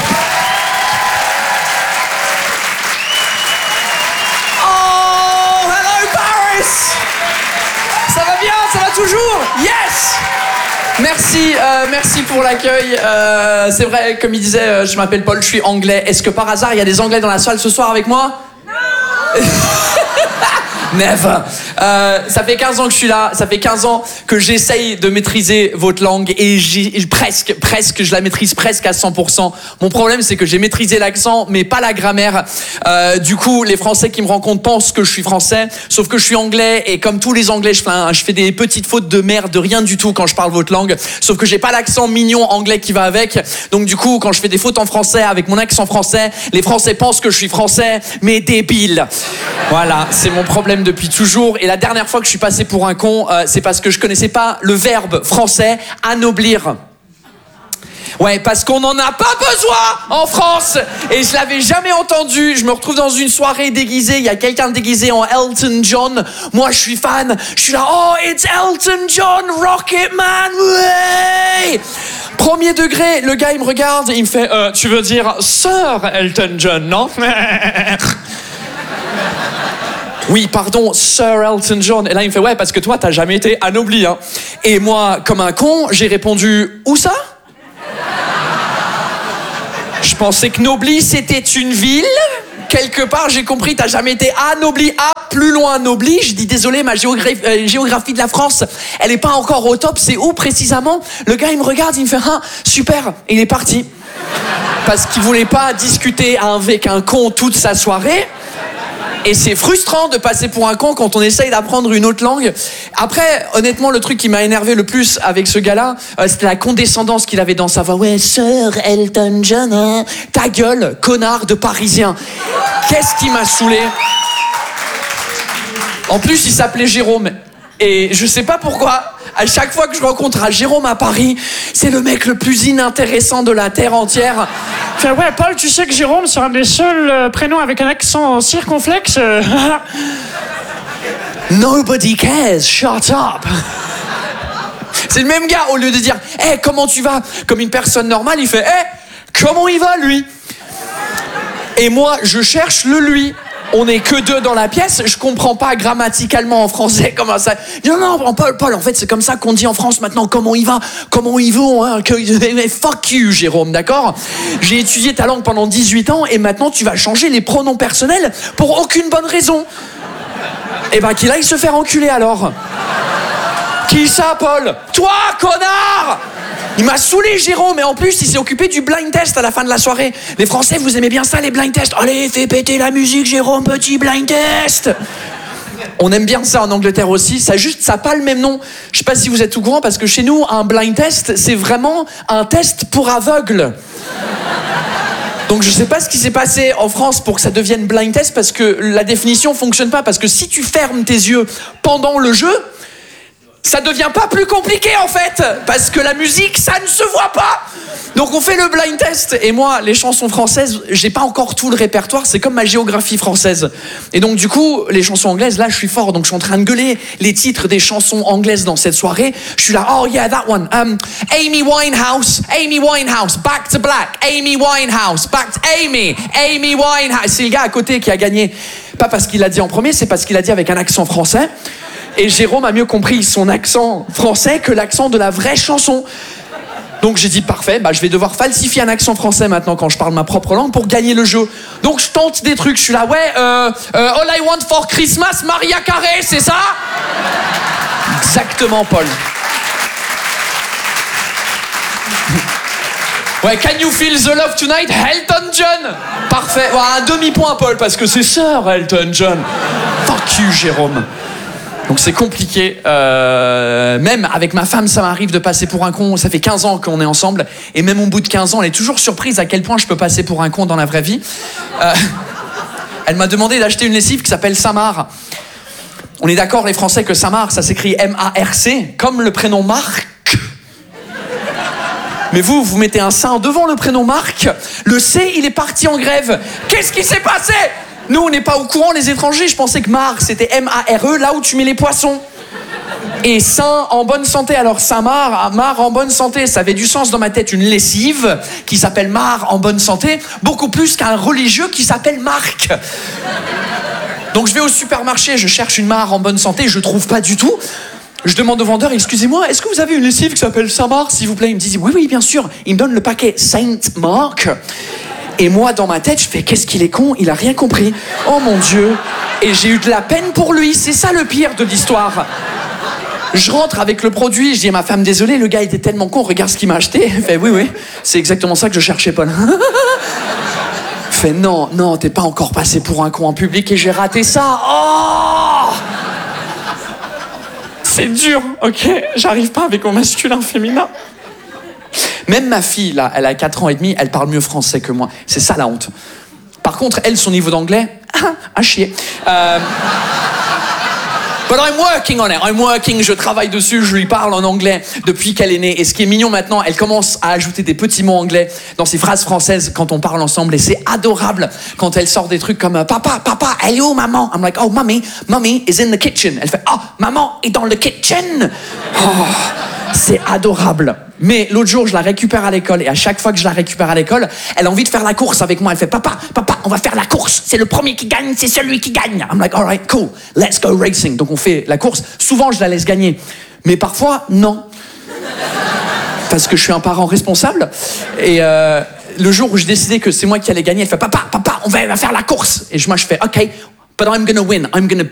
Oh, hello Paris. Ça va bien, ça va toujours. Yes. Merci, euh, merci pour l'accueil. Euh, c'est vrai, comme il disait, euh, je m'appelle Paul, je suis anglais. Est-ce que par hasard, il y a des Anglais dans la salle ce soir avec moi? Non. Never. Euh, ça fait quinze ans que je suis là, ça fait quinze ans que j'essaye de maîtriser votre langue et j'ai presque, presque, je la maîtrise presque à cent pour cent. Mon problème, c'est que j'ai maîtrisé l'accent, mais pas la grammaire. Euh, du coup, les Français qui me rencontrent pensent que je suis français, sauf que je suis anglais et comme tous les Anglais, je fais, un, je fais des petites fautes de merde, de rien du tout quand je parle votre langue, sauf que j'ai pas l'accent mignon anglais qui va avec. Donc du coup, quand je fais des fautes en français avec mon accent français, les Français pensent que je suis français, mais débile. Voilà, c'est mon problème depuis toujours. Et la dernière fois que je suis passé pour un con, euh, c'est parce que je connaissais pas le verbe français anoblir. Ouais, parce qu'on n'en a pas besoin en France. Et je l'avais jamais entendu. Je me retrouve dans une soirée déguisée. Il y a quelqu'un déguisé en Elton John. Moi, je suis fan. Je suis là, oh, it's Elton John, Rocketman, ouais. Premier degré, le gars, il me regarde, il me fait, euh, tu veux dire Sir Elton John, non? Oui, pardon, Sir Elton John. Et là, il me fait, ouais, parce que toi, t'as jamais été anobli, hein. Et moi, comme un con, j'ai répondu, où ça? Je pensais que Nobly, c'était une ville. Quelque part, j'ai compris, t'as jamais été anobli. Ah, plus loin, Nobly. Je dis, désolé, ma géographie, euh, géographie de la France, elle est pas encore au top. C'est où, précisément? Le gars, il me regarde, il me fait, ah, super. Et il est parti. Parce qu'il voulait pas discuter avec un con toute sa soirée. Et c'est frustrant de passer pour un con quand on essaye d'apprendre une autre langue. Après, honnêtement, le truc qui m'a énervé le plus avec ce gars-là, euh, c'était la condescendance qu'il avait dans sa voix. Ouais, Sir Elton John, hein. Ta gueule, connard de Parisien. Qu'est-ce qui m'a saoulé? En plus, il s'appelait Jérôme. Et je sais pas pourquoi, à chaque fois que je rencontre un Jérôme à Paris, c'est le mec le plus inintéressant de la terre entière. Fait, ouais, Paul, tu sais que Jérôme, c'est un des seuls euh, prénoms avec un accent circonflexe. euh. Nobody cares, shut up. C'est le même gars, au lieu de dire « Hey, comment tu vas ?» Comme une personne normale, il fait « Hey, comment il va, lui ?» Et moi, je cherche le lui. On n'est que deux dans la pièce, je comprends pas grammaticalement en français comment ça... Non, non, Paul, Paul, en fait, c'est comme ça qu'on dit en France maintenant, comment il va, comment ils vont, hein, que... Fuck you, Jérôme, d'accord? J'ai étudié ta langue pendant dix-huit ans et maintenant tu vas changer les pronoms personnels pour aucune bonne raison. Eh ben, qu'il aille se faire enculer alors. Qui ça, Paul? Toi, connard! Il m'a saoulé, Jérôme, et en plus, il s'est occupé du blind test à la fin de la soirée. Les Français, vous aimez bien ça, les blind tests? Allez, fais péter la musique, Jérôme, petit blind test. On aime bien ça en Angleterre aussi, ça juste, ça n'a pas le même nom. Je sais pas si vous êtes au courant, parce que chez nous, un blind test, c'est vraiment un test pour aveugles. Donc je sais pas ce qui s'est passé en France pour que ça devienne blind test, parce que la définition fonctionne pas, parce que si tu fermes tes yeux pendant le jeu, ça devient pas plus compliqué en fait, parce que la musique, ça ne se voit pas. Donc on fait le blind test, et moi, les chansons françaises, j'ai pas encore tout le répertoire, c'est comme ma géographie française. Et donc du coup, les chansons anglaises, là je suis fort, donc je suis en train de gueuler les titres des chansons anglaises dans cette soirée. Je suis là, oh yeah, that one, um, Amy Winehouse, Amy Winehouse, Back to Black, Amy Winehouse, Back to Amy, Amy Winehouse. C'est le gars à côté qui a gagné, pas parce qu'il l'a dit en premier, c'est parce qu'il a dit avec un accent français. Et Jérôme a mieux compris son accent français que l'accent de la vraie chanson. Donc j'ai dit parfait, bah, je vais devoir falsifier un accent français maintenant quand je parle ma propre langue pour gagner le jeu. Donc je tente des trucs, je suis là, ouais, euh, euh, All I Want for Christmas, Maria Carey, c'est ça? Exactement, Paul. Ouais, Can You Feel the Love Tonight, Elton John. Parfait, ouais, un demi-point, Paul, parce que c'est Sir Elton John. Fuck you, Jérôme. Donc c'est compliqué, euh, même avec ma femme ça m'arrive de passer pour un con, ça fait quinze ans qu'on est ensemble, et même au bout de quinze ans elle est toujours surprise à quel point je peux passer pour un con dans la vraie vie. Euh, elle m'a demandé d'acheter une lessive qui s'appelle Samar. On est d'accord les Français que Samar ça s'écrit M A R C, comme le prénom Marc. Mais vous, vous mettez un sein devant le prénom Marc, le C il est parti en grève. Qu'est-ce qui s'est passé ? Nous, on n'est pas au courant, les étrangers. Je pensais que Mar, c'était M A R E, là où tu mets les poissons. Et Saint en bonne santé. Alors, Saint-Mar, Mar en bonne santé, ça avait du sens dans ma tête. Une lessive qui s'appelle Mar en bonne santé, beaucoup plus qu'un religieux qui s'appelle Marc. Donc, je vais au supermarché, je cherche une Mar en bonne santé, je trouve pas du tout. Je demande au vendeur, excusez-moi, est-ce que vous avez une lessive qui s'appelle Saint-Marc, s'il vous plaît? Il me dit, oui, oui, bien sûr. Il me donne le paquet Saint-Marc. Et moi, dans ma tête, je fais, qu'est-ce qu'il est con, il a rien compris. Oh mon Dieu. Et j'ai eu de la peine pour lui, c'est ça le pire de l'histoire. Je rentre avec le produit, je dis à ma femme, désolé, le gars était tellement con, regarde ce qu'il m'a acheté. Elle fait, oui, oui, c'est exactement ça que je cherchais, Paul. Elle fait, non, non, t'es pas encore passé pour un con en public et j'ai raté ça. Oh! C'est dur, ok? J'arrive pas avec mon masculin féminin. Même ma fille, là, elle a quatre ans et demi, elle parle mieux français que moi. C'est ça la honte. Par contre, elle, son niveau d'anglais, à chier. Euh... But I'm working on it. I'm working. Je travaille dessus. Je lui parle en anglais depuis qu'elle est née. Et ce qui est mignon maintenant, elle commence à ajouter des petits mots anglais dans ses phrases françaises quand on parle ensemble. Et c'est adorable quand elle sort des trucs comme euh, papa, papa, elle est où maman? I'm like, oh, mommy, mommy is in the kitchen. Elle fait, oh, maman est dans le kitchen. Oh, c'est adorable. Mais l'autre jour, je la récupère à l'école et à chaque fois que je la récupère à l'école, elle a envie de faire la course avec moi. Elle fait, papa, papa, on va faire la course. C'est le premier qui gagne, c'est celui qui gagne. I'm like, all right, cool, let's go racing. Donc on fait la course. Souvent, je la laisse gagner. Mais parfois, non. Parce que je suis un parent responsable. Et euh, le jour où j'ai décidé que c'est moi qui allais gagner, elle fait, papa, papa, on va, on va faire la course. Et moi, je fais, OK, but I'm gonna win. I'm gonna